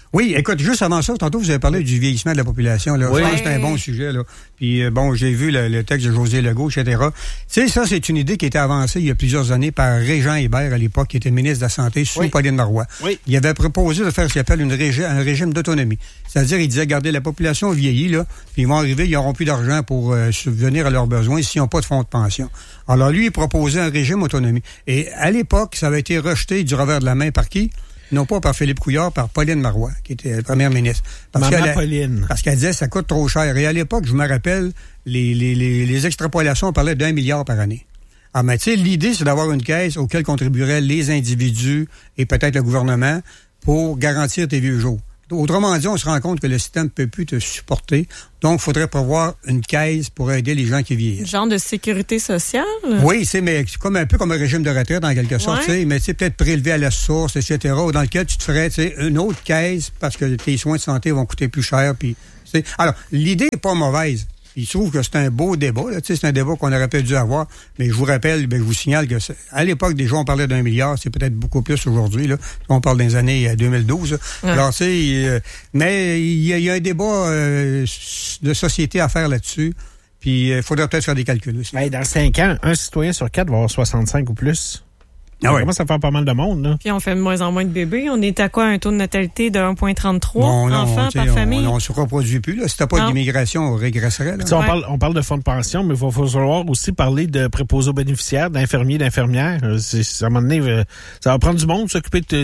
Oui, écoute, juste avant ça, tantôt, vous avez parlé du vieillissement de la population. Là. Oui. Je pense que c'est un bon sujet. Là. Puis, euh, bon, j'ai vu le, le texte de José Legault, et cetera. Tu sais, ça, c'est une idée qui a été avancée il y a plusieurs années par Régent Hébert, à l'époque, qui était ministre de la Santé, sous oui. Pauline Marois. Oui. Il avait proposé de faire ce qu'il appelle une régi- un régime d'autonomie. C'est-à-dire, il disait, regardez, la population vieillit, là, puis ils vont arriver, ils n'auront plus d'argent pour euh, subvenir à leurs besoins s'ils n'ont pas de fonds de pension. Alors, lui, il proposait un régime autonomie. Et à l'époque, ça avait été rejeté du revers de la main par qui? Non pas par Philippe Couillard, par Pauline Marois, qui était la première ministre. Parce Maman qu'elle, Pauline. Parce qu'elle disait ça coûte trop cher. Et à l'époque, je me rappelle, les, les, les, les extrapolations, on parlait d'un milliard par année. Ah, mais tu sais, l'idée, c'est d'avoir une caisse auquel contribueraient les individus et peut-être le gouvernement pour garantir tes vieux jours. Autrement dit, on se rend compte que le système ne peut plus te supporter. Donc, il faudrait prévoir une caisse pour aider les gens qui vieillissent. Genre de sécurité sociale? Oui, c'est mais comme un peu comme un régime de retraite, en quelque sorte, ouais. mais c'est peut-être prélevé à la source, et cetera, dans lequel tu te ferais une autre caisse parce que tes soins de santé vont coûter plus cher. Puis, alors, l'idée n'est pas mauvaise. Il se trouve que c'est un beau débat. Là. C'est un débat qu'on aurait pas dû avoir. Mais je vous rappelle, ben, je vous signale que à l'époque, déjà, on parlait d'un milliard. C'est peut-être beaucoup plus aujourd'hui. Là. On parle des années deux mille douze. Ouais. Alors, tu sais, euh, mais il y, y a un débat euh, de société à faire là-dessus. Puis, il euh, faudrait peut-être faire des calculs aussi. Hey, dans cinq ans, un citoyen sur quatre va avoir soixante-cinq ou plus. Ah ouais. Ça commence à faire pas mal de monde, là. Puis on fait de moins en moins de bébés. On est à quoi? Un taux de natalité de un virgule trente-trois bon, non, enfants par on, famille? On ne se reproduit plus. Là. Si t'as pas d'immigration, on régresserait. Là. Ouais. On, parle, on parle de fonds de pension, mais il va falloir aussi parler de préposés aux bénéficiaires, d'infirmiers, d'infirmières. C'est, à un moment donné, ça va prendre du monde s'occuper de...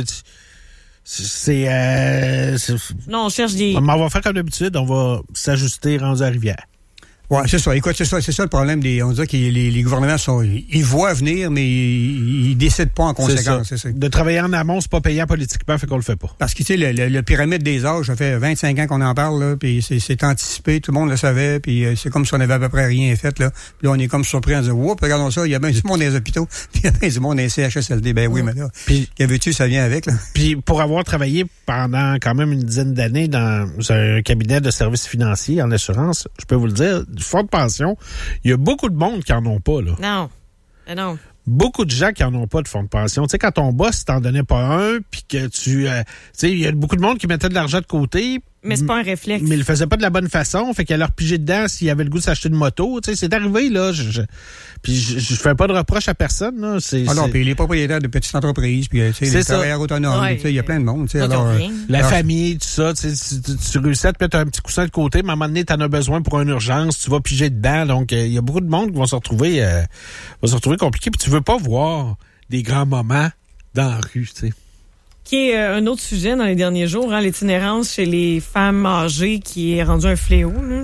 C'est... Euh, c'est non, on cherche des... On va faire comme d'habitude, on va s'ajuster rendu à Rivière. Oui, c'est ça. Écoute, c'est ça, c'est ça le problème des. On dirait que les, les gouvernements sont. Ils voient venir, mais ils, ils décident pas en conséquence. C'est ça. C'est ça. De travailler en amont, c'est pas payant politiquement, fait qu'on le fait pas. Parce que tu sais, le, le, le pyramide des âges, ça fait vingt-cinq ans qu'on en parle, là, puis c'est, c'est anticipé, tout le monde le savait, puis euh, c'est comme si on avait à peu près rien fait, là. Puis là, on est comme surpris en disant, oups, regardons ça, il y a bien du monde dans les hôpitaux, puis il y a bien du monde dans les C H S L D. Ben oui, mais là, puis que veux-tu, ça vient avec, là. Puis pour avoir travaillé pendant quand même une dizaine d'années dans un cabinet de services financiers en assurance, je peux vous le dire, du fonds de pension, il y a beaucoup de monde qui en ont pas, là. Non. Mais non. Beaucoup de gens qui en ont pas de fonds de pension. Tu sais, quand ton boss t'en donnait pas un, puis que tu... Euh, tu sais, il y a beaucoup de monde qui mettait de l'argent de côté. Mais c'est pas un réflexe. Mais il le faisait pas de la bonne façon. Fait qu'elle leur pigeait dedans s'il avait le goût de s'acheter une moto. Tu sais, c'est arrivé, là. Je, je, puis je, je fais pas de reproche à personne, là. C'est, ah non, c'est... puis les propriétaires de petites entreprises, puis tu sais, les travailleurs autonomes, ouais. tu sais, il y a plein de monde, tu sais. Alors, la alors, famille, tout ça, tu, sais, tu, tu réussis à te mettre un petit coussin de côté, mais à un moment donné, t'en as besoin pour une urgence, tu vas piger dedans. Donc, il euh, y a beaucoup de monde qui vont se retrouver, euh, va se retrouver compliqué, puis tu veux pas voir des grands moments dans la rue, tu sais. Qui est euh, un autre sujet dans les derniers jours, hein, l'itinérance chez les femmes âgées qui est rendu un fléau, là.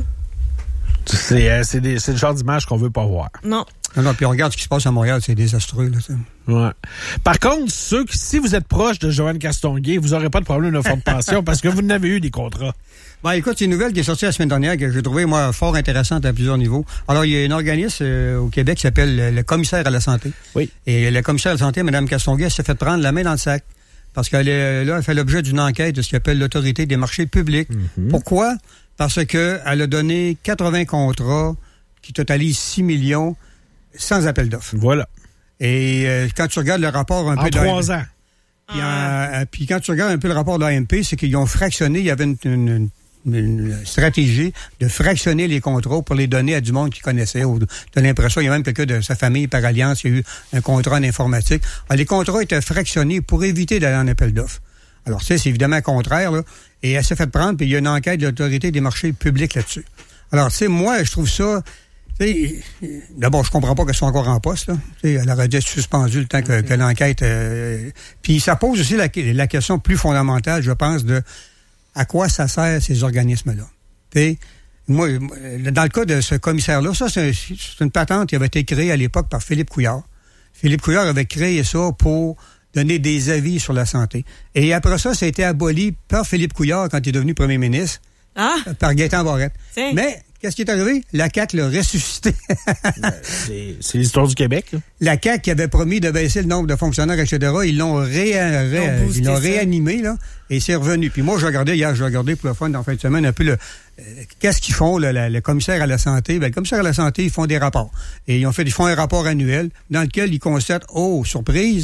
C'est, euh, c'est, des, c'est le genre d'image qu'on veut pas voir. Non. Non, non, puis on regarde ce qui se passe à Montréal, c'est désastreux, là, ça. Ouais. Par contre, ceux qui, si vous êtes proche de Joanne Castonguay, vous n'aurez pas de problème de fonds de pension parce que vous n'avez eu des contrats. Ben, écoute, c'est une nouvelle qui est sortie la semaine dernière que j'ai trouvée, moi, fort intéressante à plusieurs niveaux. Alors, il y a un organisme euh, au Québec qui s'appelle le, le commissaire à la santé. Oui. Et le commissaire à la santé, Mme Castonguay, s'est fait prendre la main dans le sac. Parce qu'elle est, là, elle fait l'objet d'une enquête de ce qu'on appelle l'autorité des marchés publics. Mm-hmm. Pourquoi? Parce que elle a donné quatre-vingts contrats qui totalisent six millions sans appel d'offres. Voilà. Et euh, quand tu regardes le rapport un en peu... En trois ans. Puis, euh, puis quand tu regardes un peu le rapport de l'A M P, c'est qu'ils ont fractionné, il y avait une, une, une stratégie de fractionner les contrats pour les donner à du monde qui connaissait. Ou de l'impression, il y a même quelqu'un de sa famille par alliance qui a eu un contrat en informatique. Alors, les contrats étaient fractionnés pour éviter d'aller en appel d'offres. Alors, ça, c'est évidemment contraire, là. Et elle s'est fait prendre, puis il y a une enquête de l'autorité des marchés publics là-dessus. Alors, tu sais, moi, je trouve ça... T'sais, d'abord, je comprends pas qu'elle soit encore en poste, là. T'sais, elle aurait dû être suspendue le temps que, que l'enquête... Euh, puis ça pose aussi la, la question plus fondamentale, je pense, de à quoi ça sert ces organismes-là. T'sais, moi, dans le cas de ce commissaire-là, ça, c'est, c'est une patente qui avait été créée à l'époque par Philippe Couillard. Philippe Couillard avait créé ça pour donner des avis sur la santé. Et après ça, ça a été aboli par Philippe Couillard quand il est devenu premier ministre, ah. par Gaétan Barrette. C'est... Mais... Qu'est-ce qui est arrivé? La C A Q l'a ressuscité. c'est, c'est l'histoire du Québec, là. La C A Q qui avait promis de baisser le nombre de fonctionnaires, et cetera, ils l'ont, ré, ré, ils ils l'ont réanimé, là, et c'est revenu. Puis moi, je regardais hier, je regardais pour le fun, en fin de semaine, un peu le... Euh, qu'est-ce qu'ils font, là, le, le commissaire à la santé? Ben, le commissaire à la santé, ils font des rapports. Et ils ont fait, ils font un rapport annuel dans lequel ils constatent, oh, surprise,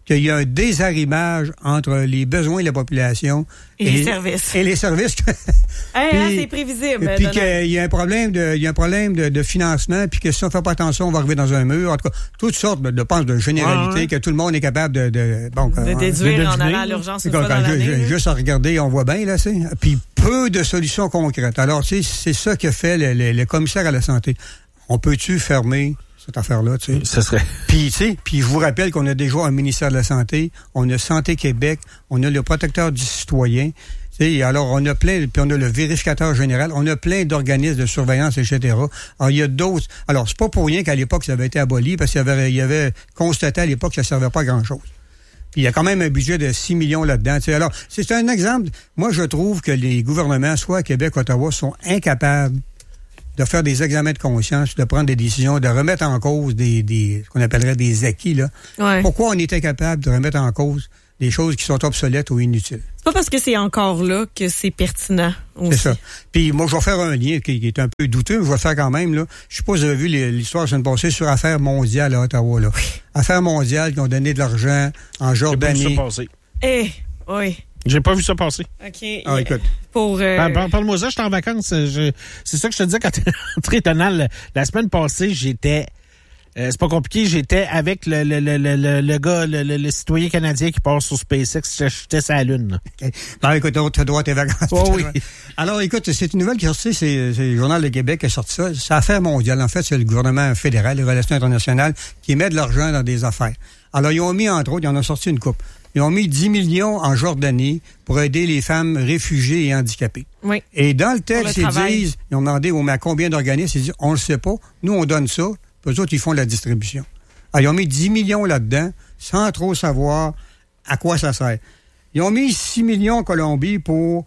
qu'il y a un désarrimage entre les besoins de la population et, et les services. Et les services. hey, puis, hein, c'est prévisible. Puis qu'il y a un problème de, il y a un problème de, de financement, puis que si on fait pas attention, on va arriver dans un mur. En tout cas, toutes sortes de, de, de, de généralités, ouais, ouais. que tout le monde est capable de, de, bon, de hein, déduire de en allant à l'urgence une fois dans l'année. Juste à regarder, on voit bien, là, c'est. Puis peu de solutions concrètes. Alors, tu sais, c'est ça que fait le, le, le commissaire à la santé. On peut-tu fermer cette affaire-là, tu sais? Ce serait. Puis, tu sais, puis je vous rappelle qu'on a déjà un ministère de la Santé, on a Santé Québec, on a le protecteur du citoyen, tu sais, alors on a plein, puis on a le vérificateur général, on a plein d'organismes de surveillance, et cetera. Alors, il y a d'autres. Alors, c'est pas pour rien qu'à l'époque, ça avait été aboli, parce qu'il y avait, il y avait constaté à l'époque que ça servait pas à grand-chose. Puis, il y a quand même un budget de six millions là-dedans, tu sais. Alors, c'est un exemple. Moi, je trouve que les gouvernements, soit à Québec, Ottawa, sont incapables de faire des examens de conscience, de prendre des décisions, de remettre en cause des, des ce qu'on appellerait des acquis, là. Ouais. Pourquoi on était capable de remettre en cause des choses qui sont obsolètes ou inutiles? C'est pas parce que c'est encore là que c'est pertinent aussi. C'est ça. Puis moi, je vais faire un lien qui, qui est un peu douteux, mais je vais le faire quand même, là. Je sais pas si vous avez vu l'histoire la semaine passée sur Affaires mondiales à Ottawa, là. Affaires mondiales qui ont donné de l'argent en Jordanie. J'ai pas vu ça passer. Eh, oui. J'ai pas vu ça passer. OK. Ah, écoute. Pour, euh... Parle, Parle-moi ça, j'étais en vacances. Je, c'est ça que je te disais quand t'es rentré, Donald. La semaine passée, j'étais... Euh, c'est pas compliqué, j'étais avec le, le, le, le, le gars, le, le, le citoyen canadien qui part sur SpaceX. J'étais sur la Lune. Okay. Non, écoute, tu as droit à tes vacances. Oh, oui. Alors, écoute, c'est une nouvelle qui est sortie, c'est, c'est le Journal de Québec qui a sorti ça. C'est Affaires mondiales. En fait, c'est le gouvernement fédéral, les relations internationales, qui met de l'argent dans des affaires. Alors, ils ont mis, entre autres, ils en ont sorti une coupe. Ils ont mis dix millions en Jordanie pour aider les femmes réfugiées et handicapées. Oui. Et dans le texte, le ils travail. disent, ils ont demandé on met à combien d'organismes, ils disent, on le sait pas, nous on donne ça, puis eux autres, ils font la distribution. Alors, ils ont mis dix millions là-dedans, sans trop savoir à quoi ça sert. Ils ont mis six millions en Colombie pour,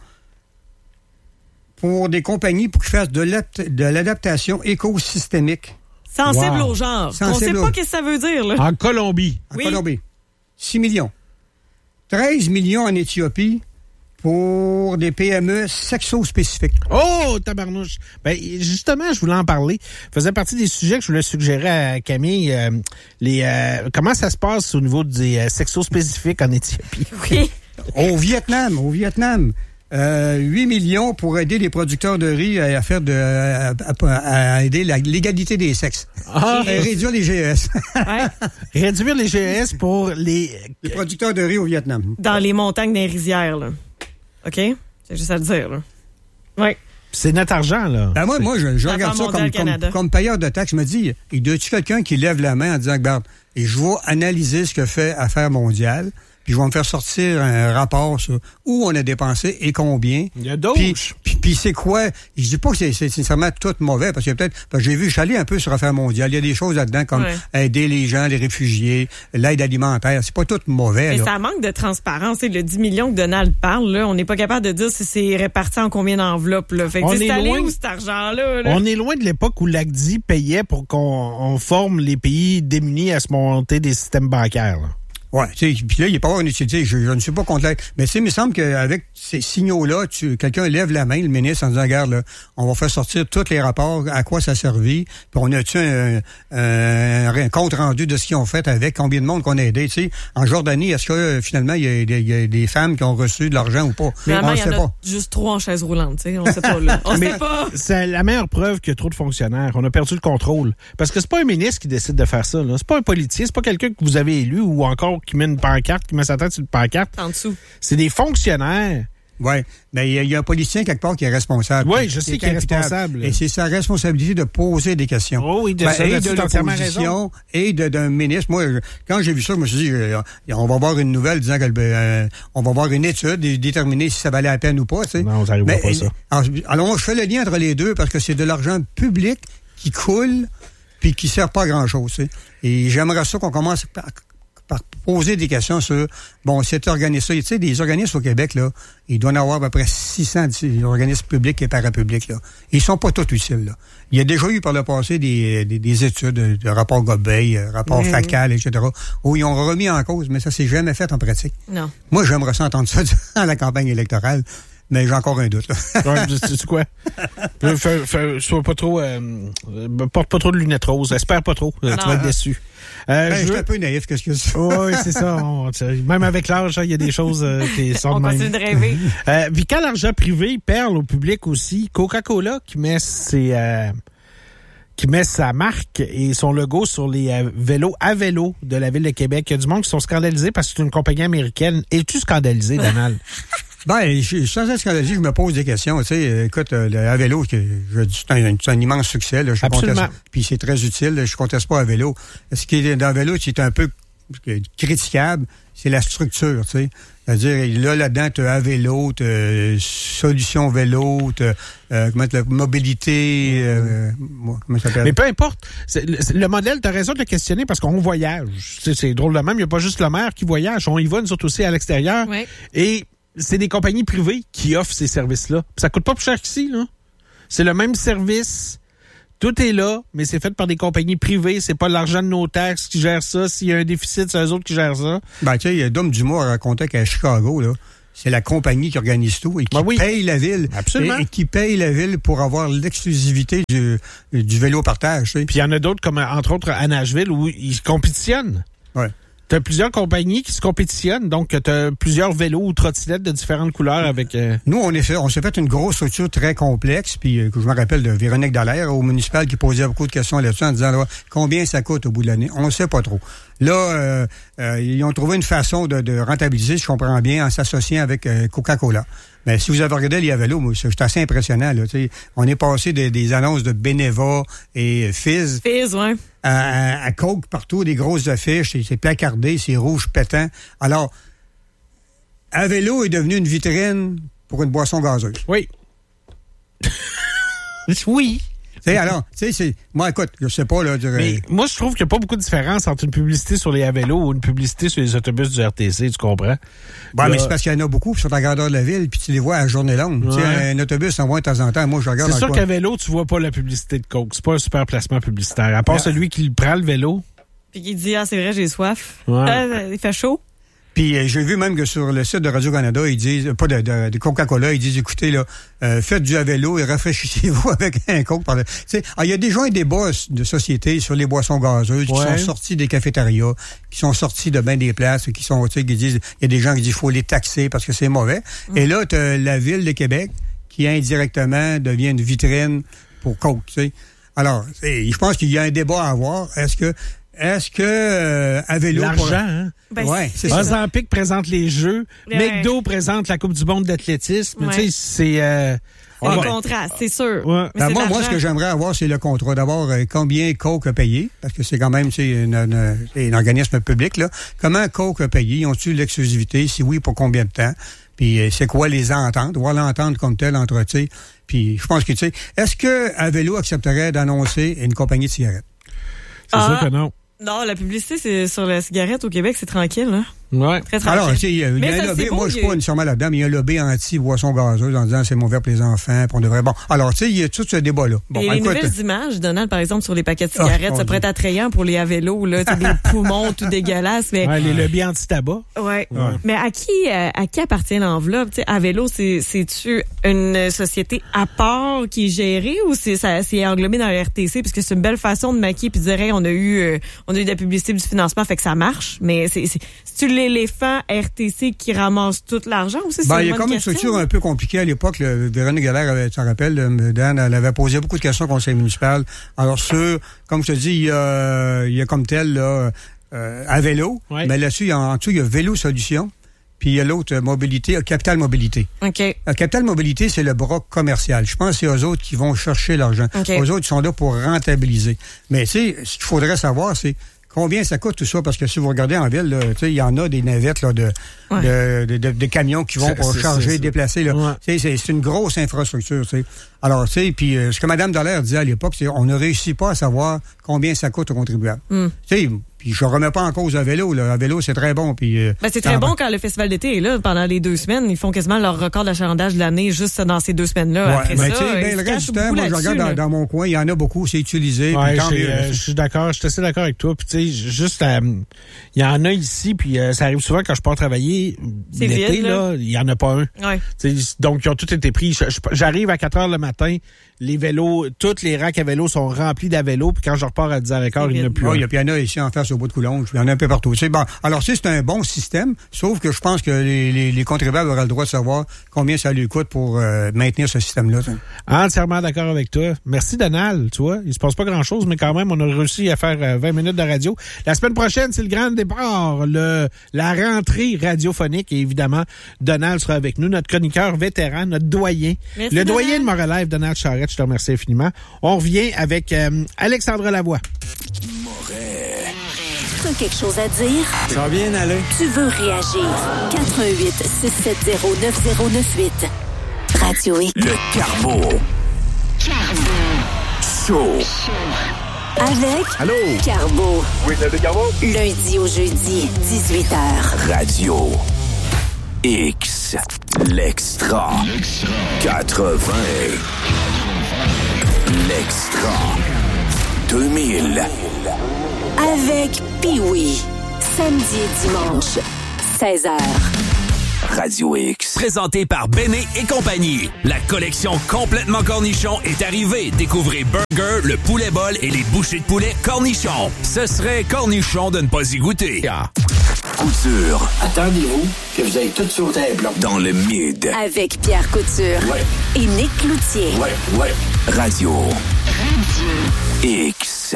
pour des compagnies pour qu'ils fassent de, de l'adaptation écosystémique. Sensible wow. au genre. Sensible on sait au... pas ce que ça veut dire, là. En Colombie. En oui. Colombie. six millions. treize millions en Éthiopie pour des P M E sexo-spécifiques. Oh, tabarnouche! Ben, justement, je voulais en parler. Ça faisait partie des sujets que je voulais suggérer à Camille. Euh, les, euh, comment ça se passe au niveau des euh, sexo-spécifiques en Éthiopie? Oui. Au Vietnam, au Vietnam. Euh, huit millions pour aider les producteurs de riz à, à faire de à, à, à aider la, l'égalité des sexes. Ah, et réduire les G S. Ouais. Réduire les G S pour les... les producteurs de riz au Vietnam. Dans les montagnes des rizières, là. OK? C'est juste à le dire, là. Oui. C'est notre argent, là. Ben moi, moi, je, je regarde ça comme, comme, comme payeur de taxes. Je me dis, il doit y avoir quelqu'un qui lève la main en disant, regarde, et je vais analyser ce que fait Affaires mondiales. Puis je vais me faire sortir un rapport sur où on a dépensé et combien. Il y a d'autres. Puis, puis, puis c'est quoi? Je dis pas que c'est, c'est nécessairement tout mauvais, parce que peut-être, parce que j'ai vu, je suis allé un peu sur Affaires mondiales. Il y a des choses là-dedans comme ouais. aider les gens, les réfugiés, l'aide alimentaire. C'est pas tout mauvais. Mais là. ça manque de transparence. Le dix millions que Donald parle, là, on n'est pas capable de dire si c'est réparti en combien d'enveloppes. Là. Fait que c'est allé où cet argent-là? Là? On est loin de l'époque où l'A C D I payait pour qu'on on forme les pays démunis à se monter des systèmes bancaires. Là. Ouais, tu sais, puis là, il n'est pas avoir une utilité. Je, je ne suis pas contre l'aide. Mais tu sais, il me semble qu'avec ces signaux-là, tu, quelqu'un lève la main, le ministre, en disant, regarde, là, on va faire sortir tous les rapports, à quoi ça servit, puis on a-tu un, un, un compte rendu de ce qu'ils ont fait avec, combien de monde qu'on a aidé, tu sais. En Jordanie, est-ce que euh, finalement, il y, y, y a des femmes qui ont reçu de l'argent ou pas? Finalement, on il y en sait a pas. juste trop en chaise roulante, tu sais. On sait pas, là. On Mais sait pas. C'est la meilleure preuve qu'il y a trop de fonctionnaires. On a perdu le contrôle. Parce que c'est pas un ministre qui décide de faire ça, là. C'est pas un politicien, c'est pas quelqu'un que vous avez élu ou encore qui met une pancarte, qui met sa tête sur une pancarte. En dessous. C'est des fonctionnaires. Oui, mais il y, y a un politicien quelque part qui est responsable. Oui, je sais qu'il est responsable. Et c'est sa responsabilité de poser des questions. Oh oui, de ben, ça, et de de l'opposition et de, d'un ministre. Moi, je, quand j'ai vu ça, je me suis dit, euh, on va voir une nouvelle disant que euh, on va voir une étude et déterminer si ça valait la peine ou pas. Tu sais. Non, ça n'arrivera pas ça. Alors, alors, moi, je fais le lien entre les deux parce que c'est de l'argent public qui coule puis qui sert pas à grand-chose. Tu sais. Et j'aimerais ça qu'on commence par par poser des questions sur, bon, cet organisme, tu sais, des organismes au Québec, là, il doit en avoir à peu près six cents organismes publics et parapublics, là. Ils sont pas tous utiles, là. Il y a déjà eu par le passé des, des, des études, de rapports Gobeil, rapports mmh. Facal, et cetera, où ils ont remis en cause, mais ça s'est jamais fait en pratique. Non. Moi, j'aimerais ça entendre ça dans la campagne électorale. mais j'ai encore un doute. Là. Ouais, tu sais quoi? Fais, fais, sois pas trop, euh, porte pas trop de lunettes roses. Espère pas trop. Non. Tu vas être déçu. Euh, ben, je suis un peu naïf, qu'est-ce que c'est? Oui, c'est ça. On, même avec l'âge, il y a des choses euh, qui sont on de même. continue de rêver. Euh, Vika, l'argent privé perle au public aussi. Coca-Cola qui met ses... Euh, qui met sa marque et son logo sur les euh, vélos à vélo de la Ville de Québec. Il y a du monde qui sont scandalisés parce que c'est une compagnie américaine. Es-tu scandalisé, Donald? Ben, je, sans être scandalisé, je me pose des questions. Tu sais, écoute, le à vélo, je, je, c'est, un, c'est un immense succès. Là, je Absolument. Conteste, puis c'est très utile. Là, je conteste pas à vélo. Ce qui est dans le vélo, c'est un peu critiquable, c'est la structure, tu sais. C'est-à-dire, là, là-dedans, tu as à vélo, tu as solution vélo, tu as euh, comment la mobilité, euh, comment ça s'appelle? Mais peu importe. C'est, le, le modèle, tu as raison de le questionner parce qu'on voyage. C'est, c'est drôle de même, il n'y a pas juste le maire qui voyage. On y va, nous autres aussi, à l'extérieur. Oui. Et c'est des compagnies privées qui offrent ces services-là. Puis ça coûte pas plus cher qu'ici, là. C'est le même service. Tout est là, mais c'est fait par des compagnies privées. C'est pas l'argent de nos taxes qui gère ça. S'il y a un déficit, c'est eux autres qui gèrent ça. Ben, tu sais, Dom Dumas racontait qu'à Chicago, là, c'est la compagnie qui organise tout et qui ben oui. paye la ville. Absolument. Et, et qui paye la ville pour avoir l'exclusivité du, du vélo partage. Tu sais. Puis il y en a d'autres, comme entre autres à Nashville, où ils compétitionnent. Ouais. T'as plusieurs compagnies qui se compétitionnent, donc t'as plusieurs vélos ou trottinettes de différentes couleurs avec... Euh... Nous, on, est fait, on s'est fait une grosse structure très complexe, puis euh, que je me rappelle de Véronique Dallaire au municipal qui posait beaucoup de questions là-dessus en disant là, combien ça coûte au bout de l'année. On ne sait pas trop. Là, euh, euh, ils ont trouvé une façon de, de rentabiliser, si je comprends bien, en s'associant avec euh, Coca-Cola. Mais si vous avez regardé les vélos, moi, c'est assez impressionnant. Là, on est passé de, des annonces de Beneva et Fizz. Fizz, oui. À, à Coke partout, des grosses affiches, c'est, c'est placardé, c'est rouge pétant. Alors, à vélo est devenu une vitrine pour une boisson gazeuse. Oui. oui. Tu sais, alors, tu sais, c'est. Moi, écoute, je sais pas, là. Dirais... Mais moi, je trouve qu'il n'y a pas beaucoup de différence entre une publicité sur les à vélo ou une publicité sur les autobus du R T C, tu comprends? Bon, là... mais c'est parce qu'il y en a beaucoup, puis sur la grandeur de la ville, puis tu les vois à la journée longue. Ouais. Tu sais, un autobus, on voit de temps en temps. Moi, je regarde. C'est sûr quoi. qu'à vélo, tu vois pas la publicité de Coke. C'est pas un super placement publicitaire. À part ouais. celui qui prend le vélo. Puis qui dit, ah, c'est vrai, j'ai soif. Ouais. Ah, il fait chaud. Puis euh, j'ai vu même que sur le site de Radio-Canada, ils disent, pas de, de, de Coca-Cola, ils disent, écoutez, là, euh, faites du à vélo et rafraîchissez-vous avec un Coke. Par le... Il y a déjà un débat de société sur les boissons gazeuses ouais. qui sont sortis des cafétérias, qui sont sortis de bien des places, qui sont, tu sais, qui disent, il y a des gens qui disent, il faut les taxer parce que c'est mauvais. Mm. Et là, tu as la Ville de Québec qui indirectement devient une vitrine pour Coke, tu sais. Alors, je pense qu'il y a un débat à avoir. Est-ce que Est-ce que euh, à vélo... L'argent, pour... hein? Ben, ouais, c'est ça. Ozempic présente les Jeux. Ouais. McDo présente la Coupe du monde d'athlétisme. Ouais. Tu sais, c'est... Euh, c'est des contrats, c'est sûr. Ouais. Ben moi, moi, ce que j'aimerais avoir, c'est le contrat. D'abord, euh, combien Coke a payé, parce que c'est quand même c'est une, une, une, un organisme public, là. Comment Coke a payé? Ont-ils l'exclusivité? Si oui, pour combien de temps? Puis euh, c'est quoi les ententes? Voir l'entente comme telle entre, tu sais. Puis je pense que, tu sais, est-ce que à vélo accepterait d'annoncer une compagnie de cigarettes? C'est ah. sûr que non. Non, la publicité c'est sur la cigarette au Québec, c'est tranquille, là. Ouais. Très tranquille. Alors, tu sais, il y a un lobby, moi, je suis pas nécessairement là-dedans, mais il y a un lobby anti-boisson gazeuse en disant c'est mauvais pour les enfants, puis on devrait. Bon, alors, tu sais, il y a tout ce débat-là. Bon, et ben, les écoute, nouvelles images, Donald, par exemple, sur les paquets de cigarettes, oh, ça pourrait être attrayant pour les à vélo, là, tu sais, des poumons tout dégueulasses, mais. Ouais, les lobbies anti-tabac. Ouais. ouais. Mais à qui, euh, à qui appartient l'enveloppe? Tu sais, à vélo, c'est, c'est-tu une société à part qui est gérée ou c'est, ça, c'est englobé dans le R T C? Parce que c'est une belle façon de maquiller puis de dire, hey, on a eu, euh, on a eu de la publicité, du financement, fait que ça marche. Mais c'est, c'est, c'est-tu l'éléphant R T C qui ramasse tout l'argent ou c'est ben, il y a comme une structure un peu compliquée à l'époque. Le, Véronique Dallaire, tu te rappelles, Dan, elle avait posé beaucoup de questions au conseil municipal. Alors, sur, comme je te dis, il y a, il y a comme tel, là, euh, à vélo, ouais. mais là-dessus, il y a, en dessous, il y a Vélo Solutions, puis il y a l'autre, mobilité, Capital Mobilité. OK. Euh, Capital Mobilité, c'est le bras commercial. Je pense que c'est eux autres qui vont chercher l'argent. Okay. Eux autres, ils sont là pour rentabiliser. Mais, tu sais, ce qu'il faudrait savoir, c'est combien ça coûte tout ça? Parce que si vous regardez en ville, il y en a des navettes là, de, ouais. de, de, de, de camions qui vont c'est, pour c'est, charger, c'est, déplacer. Là. Ouais. C'est, c'est une grosse infrastructure. T'sais. Alors, tu sais, puis euh, ce que Mme Dallaire disait à l'époque, c'est qu'on ne réussit pas à savoir combien ça coûte aux contribuables. Mm. Tu sais, Puis je remets pas en cause à vélo. Là. À vélo, c'est très bon. Puis, euh, ben, c'est très bon quand le festival d'été est là. Pendant les deux semaines, ils font quasiment leur record d'achalandage de l'année juste dans ces deux semaines-là. Ouais, Après ben, ça, ben, le reste du temps, moi, je regarde dans, dans mon coin, il y en a beaucoup, c'est utilisé. Ouais, puis tant mieux, euh, je suis d'accord, je suis assez d'accord avec toi. Puis tu sais, juste, il euh, y en a ici, puis euh, ça arrive souvent quand je pars travailler c'est l'été, vide, là, il y en a pas un. Ouais. Donc, ils ont tous été pris. Je, je, j'arrive à quatre heures le matin, les vélos, tous les racks à vélos sont remplis d'à vélo, puis quand je repars à dix heures quinze, il n'y en a plus. Il y en a ici en face au bout de Coulonges, il y en a un peu partout. C'est bon. Alors, c'est un bon système, sauf que je pense que les, les, les contribuables auraient le droit de savoir combien ça lui coûte pour euh, maintenir ce système-là. Ça. Entièrement d'accord avec toi. Merci, Donald. Tu vois, il se passe pas grand-chose, mais quand même, on a réussi à faire euh, vingt minutes de radio. La semaine prochaine, c'est le grand départ, le la rentrée radiophonique. Et évidemment, Donald sera avec nous, notre chroniqueur vétéran, notre doyen. Merci, le Donald. doyen de Montréal, Donald Charrette. Je te remercie infiniment. On revient avec euh, Alexandre Lavoie. Tu as quelque chose à dire? Ça va bien aller. Tu veux réagir? quatre un huit six sept zéro neuf zéro neuf huit. Radio X. Le Carbo. Show. Avec Allô? Carbo. Oui, c'est Carbo? Lundi au jeudi, dix-huit heures. Radio X. L'Extra. quatre-vingts. L'Extra. deux mille. Avec Pee-Wee. Samedi et dimanche, seize heures. Radio X. Présenté par Béné et compagnie. La collection complètement cornichon est arrivée. Découvrez Burger, le poulet bol et les bouchées de poulet cornichon. Ce serait cornichon de ne pas y goûter. Ah. Couture. Attendez-vous que vous ayez tout sauté un plomb. Dans le mid. Avec Pierre Couture. Ouais. Et Nick Cloutier. Ouais, ouais. Radio. X.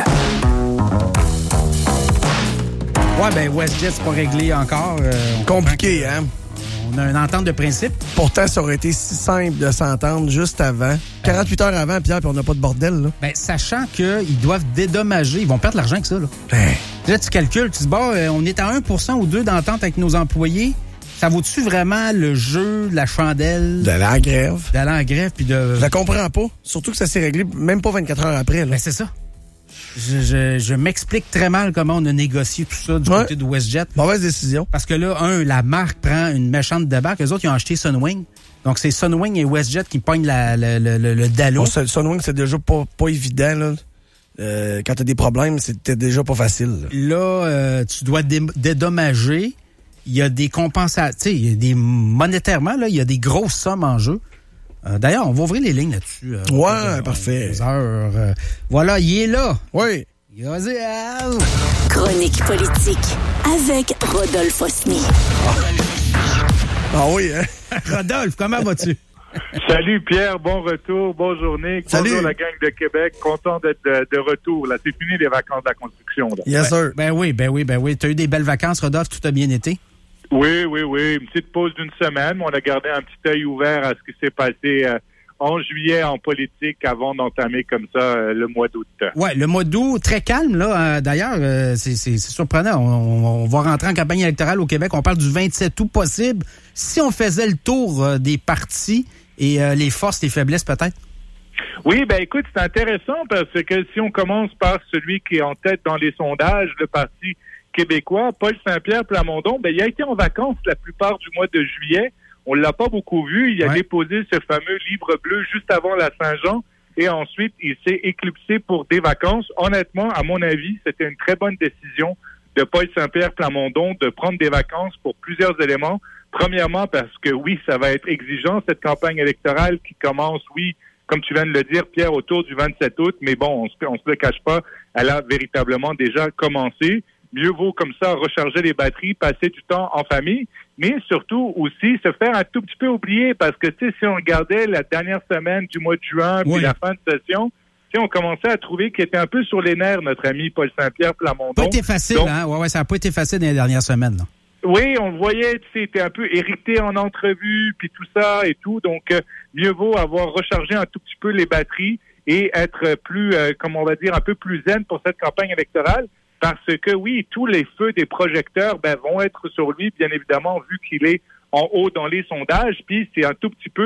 Ouais, ben WestJet, c'est pas réglé encore. Euh, Compliqué, hein? On a une entente de principe. Pourtant, ça aurait été si simple de s'entendre juste avant. quarante-huit heures avant, Pierre, puis on n'a pas de bordel, là. Ben, sachant qu'ils doivent dédommager, ils vont perdre l'argent avec ça, là. Ben. Là, tu calcules, tu dis, bon, euh, on est à un pour cent ou deux d'entente avec nos employés. Ça vaut-tu vraiment le jeu de la chandelle? D'aller en grève. D'aller en grève, puis de... Je la comprends pas. Surtout que ça s'est réglé même pas vingt-quatre heures après, là. Ben, c'est ça. Je, je, je m'explique très mal comment on a négocié tout ça du ouais. côté de WestJet. Mauvaise décision. Parce que là, un, la marque prend une méchante débarque. Les autres, ils ont acheté Sunwing. Donc, c'est Sunwing et WestJet qui pognent la, la, le, le, le dallo. Bon, Sunwing, c'est déjà pas, pas évident, là. Euh, quand t'as des problèmes, c'était déjà pas facile. Là, là euh, tu dois dé- dédommager. Il y a des compensations. Tu sais, il y a des monétairement, là, il y a des grosses sommes en jeu. Euh, d'ailleurs, on va ouvrir les lignes là-dessus. Euh, ouais, euh, parfait. Heures, euh, voilà, il est là. Oui. Vas-y, Al. Chronique politique avec Rodolphe Osny. Ah oui, hein? Rodolphe, comment vas-tu? Salut Pierre, bon retour, bonne journée. Salut. Bonjour la gang de Québec, content d'être de, de retour. Là, c'est fini les vacances de la construction. Là. Yes, ben, sir. Ben oui, ben oui, ben oui. T'as eu des belles vacances, Rodolphe, tout a bien été? Oui, oui, oui. Une petite pause d'une semaine, mais on a gardé un petit œil ouvert à ce qui s'est passé euh, en juillet en politique avant d'entamer comme ça euh, le mois d'août. Ouais, le mois d'août, très calme, là. Euh, d'ailleurs, euh, c'est, c'est, c'est surprenant. On, on va rentrer en campagne électorale au Québec. On parle du vingt-sept août possible. Si on faisait le tour euh, des partis et euh, les forces, les faiblesses, peut-être? Oui, ben écoute, c'est intéressant parce que si on commence par celui qui est en tête dans les sondages, le Parti québécois, Paul Saint-Pierre Plamondon, ben il a été en vacances la plupart du mois de juillet. On l'a pas beaucoup vu. Il a ouais. déposé ce fameux livre bleu juste avant la Saint-Jean et ensuite il s'est éclipsé pour des vacances. Honnêtement, à mon avis, c'était une très bonne décision de Paul Saint-Pierre Plamondon de prendre des vacances pour plusieurs éléments. Premièrement, parce que oui, ça va être exigeant, cette campagne électorale qui commence, oui, comme tu viens de le dire, Pierre, autour du vingt-sept août, mais bon, on se, on se le cache pas, elle a véritablement déjà commencé. Mieux vaut comme ça recharger les batteries, passer du temps en famille, mais surtout aussi se faire un tout petit peu oublier parce que, tu sais, si on regardait la dernière semaine du mois de juin, puis oui. la fin de session, tu sais, on commençait à trouver qu'il était un peu sur les nerfs, notre ami Paul Saint-Pierre Plamondon. Pas été facile, Donc, hein? Ouais, ouais, ça n'a pas été facile dans les dernières semaines, là. Oui, on le voyait, tu sais, il était un peu hérité en entrevue, puis tout ça et tout. Donc, euh, mieux vaut avoir rechargé un tout petit peu les batteries et être plus, euh, comme on va dire, un peu plus zen pour cette campagne électorale. Parce que, oui, tous les feux des projecteurs ben, vont être sur lui, bien évidemment, vu qu'il est en haut dans les sondages. Puis, c'est un tout petit peu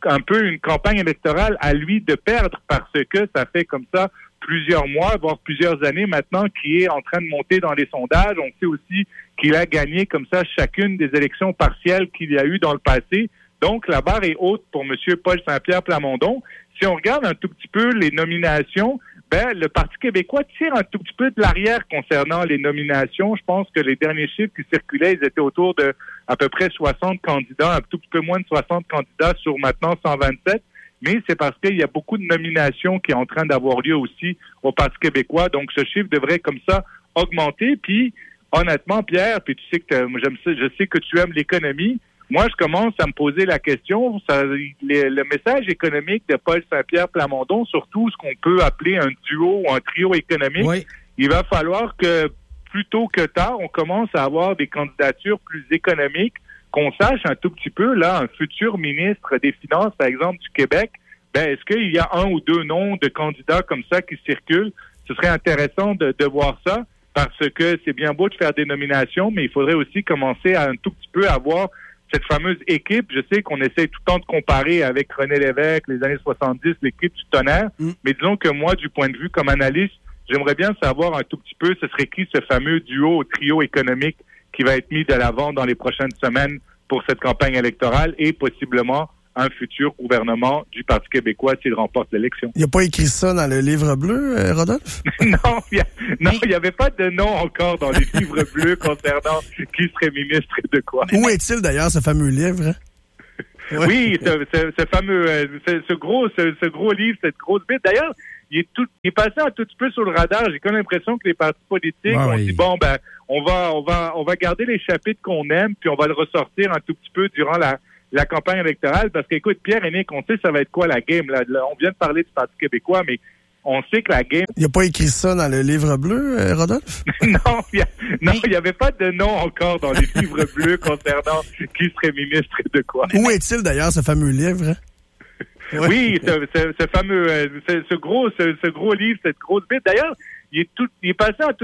un peu une campagne électorale à lui de perdre parce que ça fait comme ça plusieurs mois, voire plusieurs années maintenant qu'il est en train de monter dans les sondages. On sait aussi qu'il a gagné comme ça chacune des élections partielles qu'il y a eu dans le passé. Donc, la barre est haute pour M. Paul Saint-Pierre Plamondon. Si on regarde un tout petit peu les nominations, ben, le Parti québécois tire un tout petit peu de l'arrière concernant les nominations. Je pense que les derniers chiffres qui circulaient, ils étaient autour de à peu près soixante candidats, un tout petit peu moins de soixante candidats sur maintenant cent vingt-sept. Mais c'est parce qu'il y a beaucoup de nominations qui sont en train d'avoir lieu aussi au Parti québécois. Donc, ce chiffre devrait comme ça augmenter. Puis, honnêtement, Pierre, puis tu sais que j'aime ça, je sais que tu aimes l'économie. Moi, je commence à me poser la question, ça, le, le message économique de Paul Saint-Pierre Plamondon, surtout ce qu'on peut appeler un duo ou un trio économique, oui. Il va falloir que, plus tôt que tard, on commence à avoir des candidatures plus économiques, qu'on sache un tout petit peu, là, un futur ministre des Finances, par exemple, du Québec, ben, est-ce qu'il y a un ou deux noms de candidats comme ça qui circulent? Ce serait intéressant de, de voir ça, parce que c'est bien beau de faire des nominations, mais il faudrait aussi commencer à un tout petit peu avoir cette fameuse équipe. Je sais qu'on essaie tout le temps de comparer avec René Lévesque, les années soixante-dix, l'équipe du Tonnerre, mm. mais disons que moi, du point de vue comme analyste, j'aimerais bien savoir un tout petit peu, ce serait qui ce fameux duo, trio économique qui va être mis de l'avant dans les prochaines semaines pour cette campagne électorale et possiblement un futur gouvernement du Parti québécois s'il remporte l'élection. Il n'y a pas écrit ça dans le livre bleu, euh, Rodolphe? non, il n'y avait pas de nom encore dans les livres bleus concernant qui serait ministre et de quoi. Où est-il d'ailleurs, ce fameux livre? Ouais. Oui, ce, ce, ce fameux, ce, ce gros, ce, ce gros livre, cette grosse bite. D'ailleurs, il est tout, il est passé un tout petit peu sur le radar. J'ai comme l'impression que les partis politiques ah, ont oui. dit bon ben, on va, on va, on va garder les chapitres qu'on aime, puis on va le ressortir un tout petit peu durant la, la campagne électorale. Parce qu'écoute, Pierre Hennick, on sait ça va être quoi la game là. là on vient de parler du Parti québécois, mais on sait que la game... Il n'y a pas écrit ça dans le livre bleu, euh, Rodolphe? non, il n'y avait pas de nom encore dans les livres bleus concernant qui serait ministre et de quoi. Où est-il d'ailleurs, ce fameux livre? Ouais. Oui, ce, ce, ce fameux, ce, ce gros, ce, ce gros livre, cette grosse bite. D'ailleurs, il est tout, il est passé un tout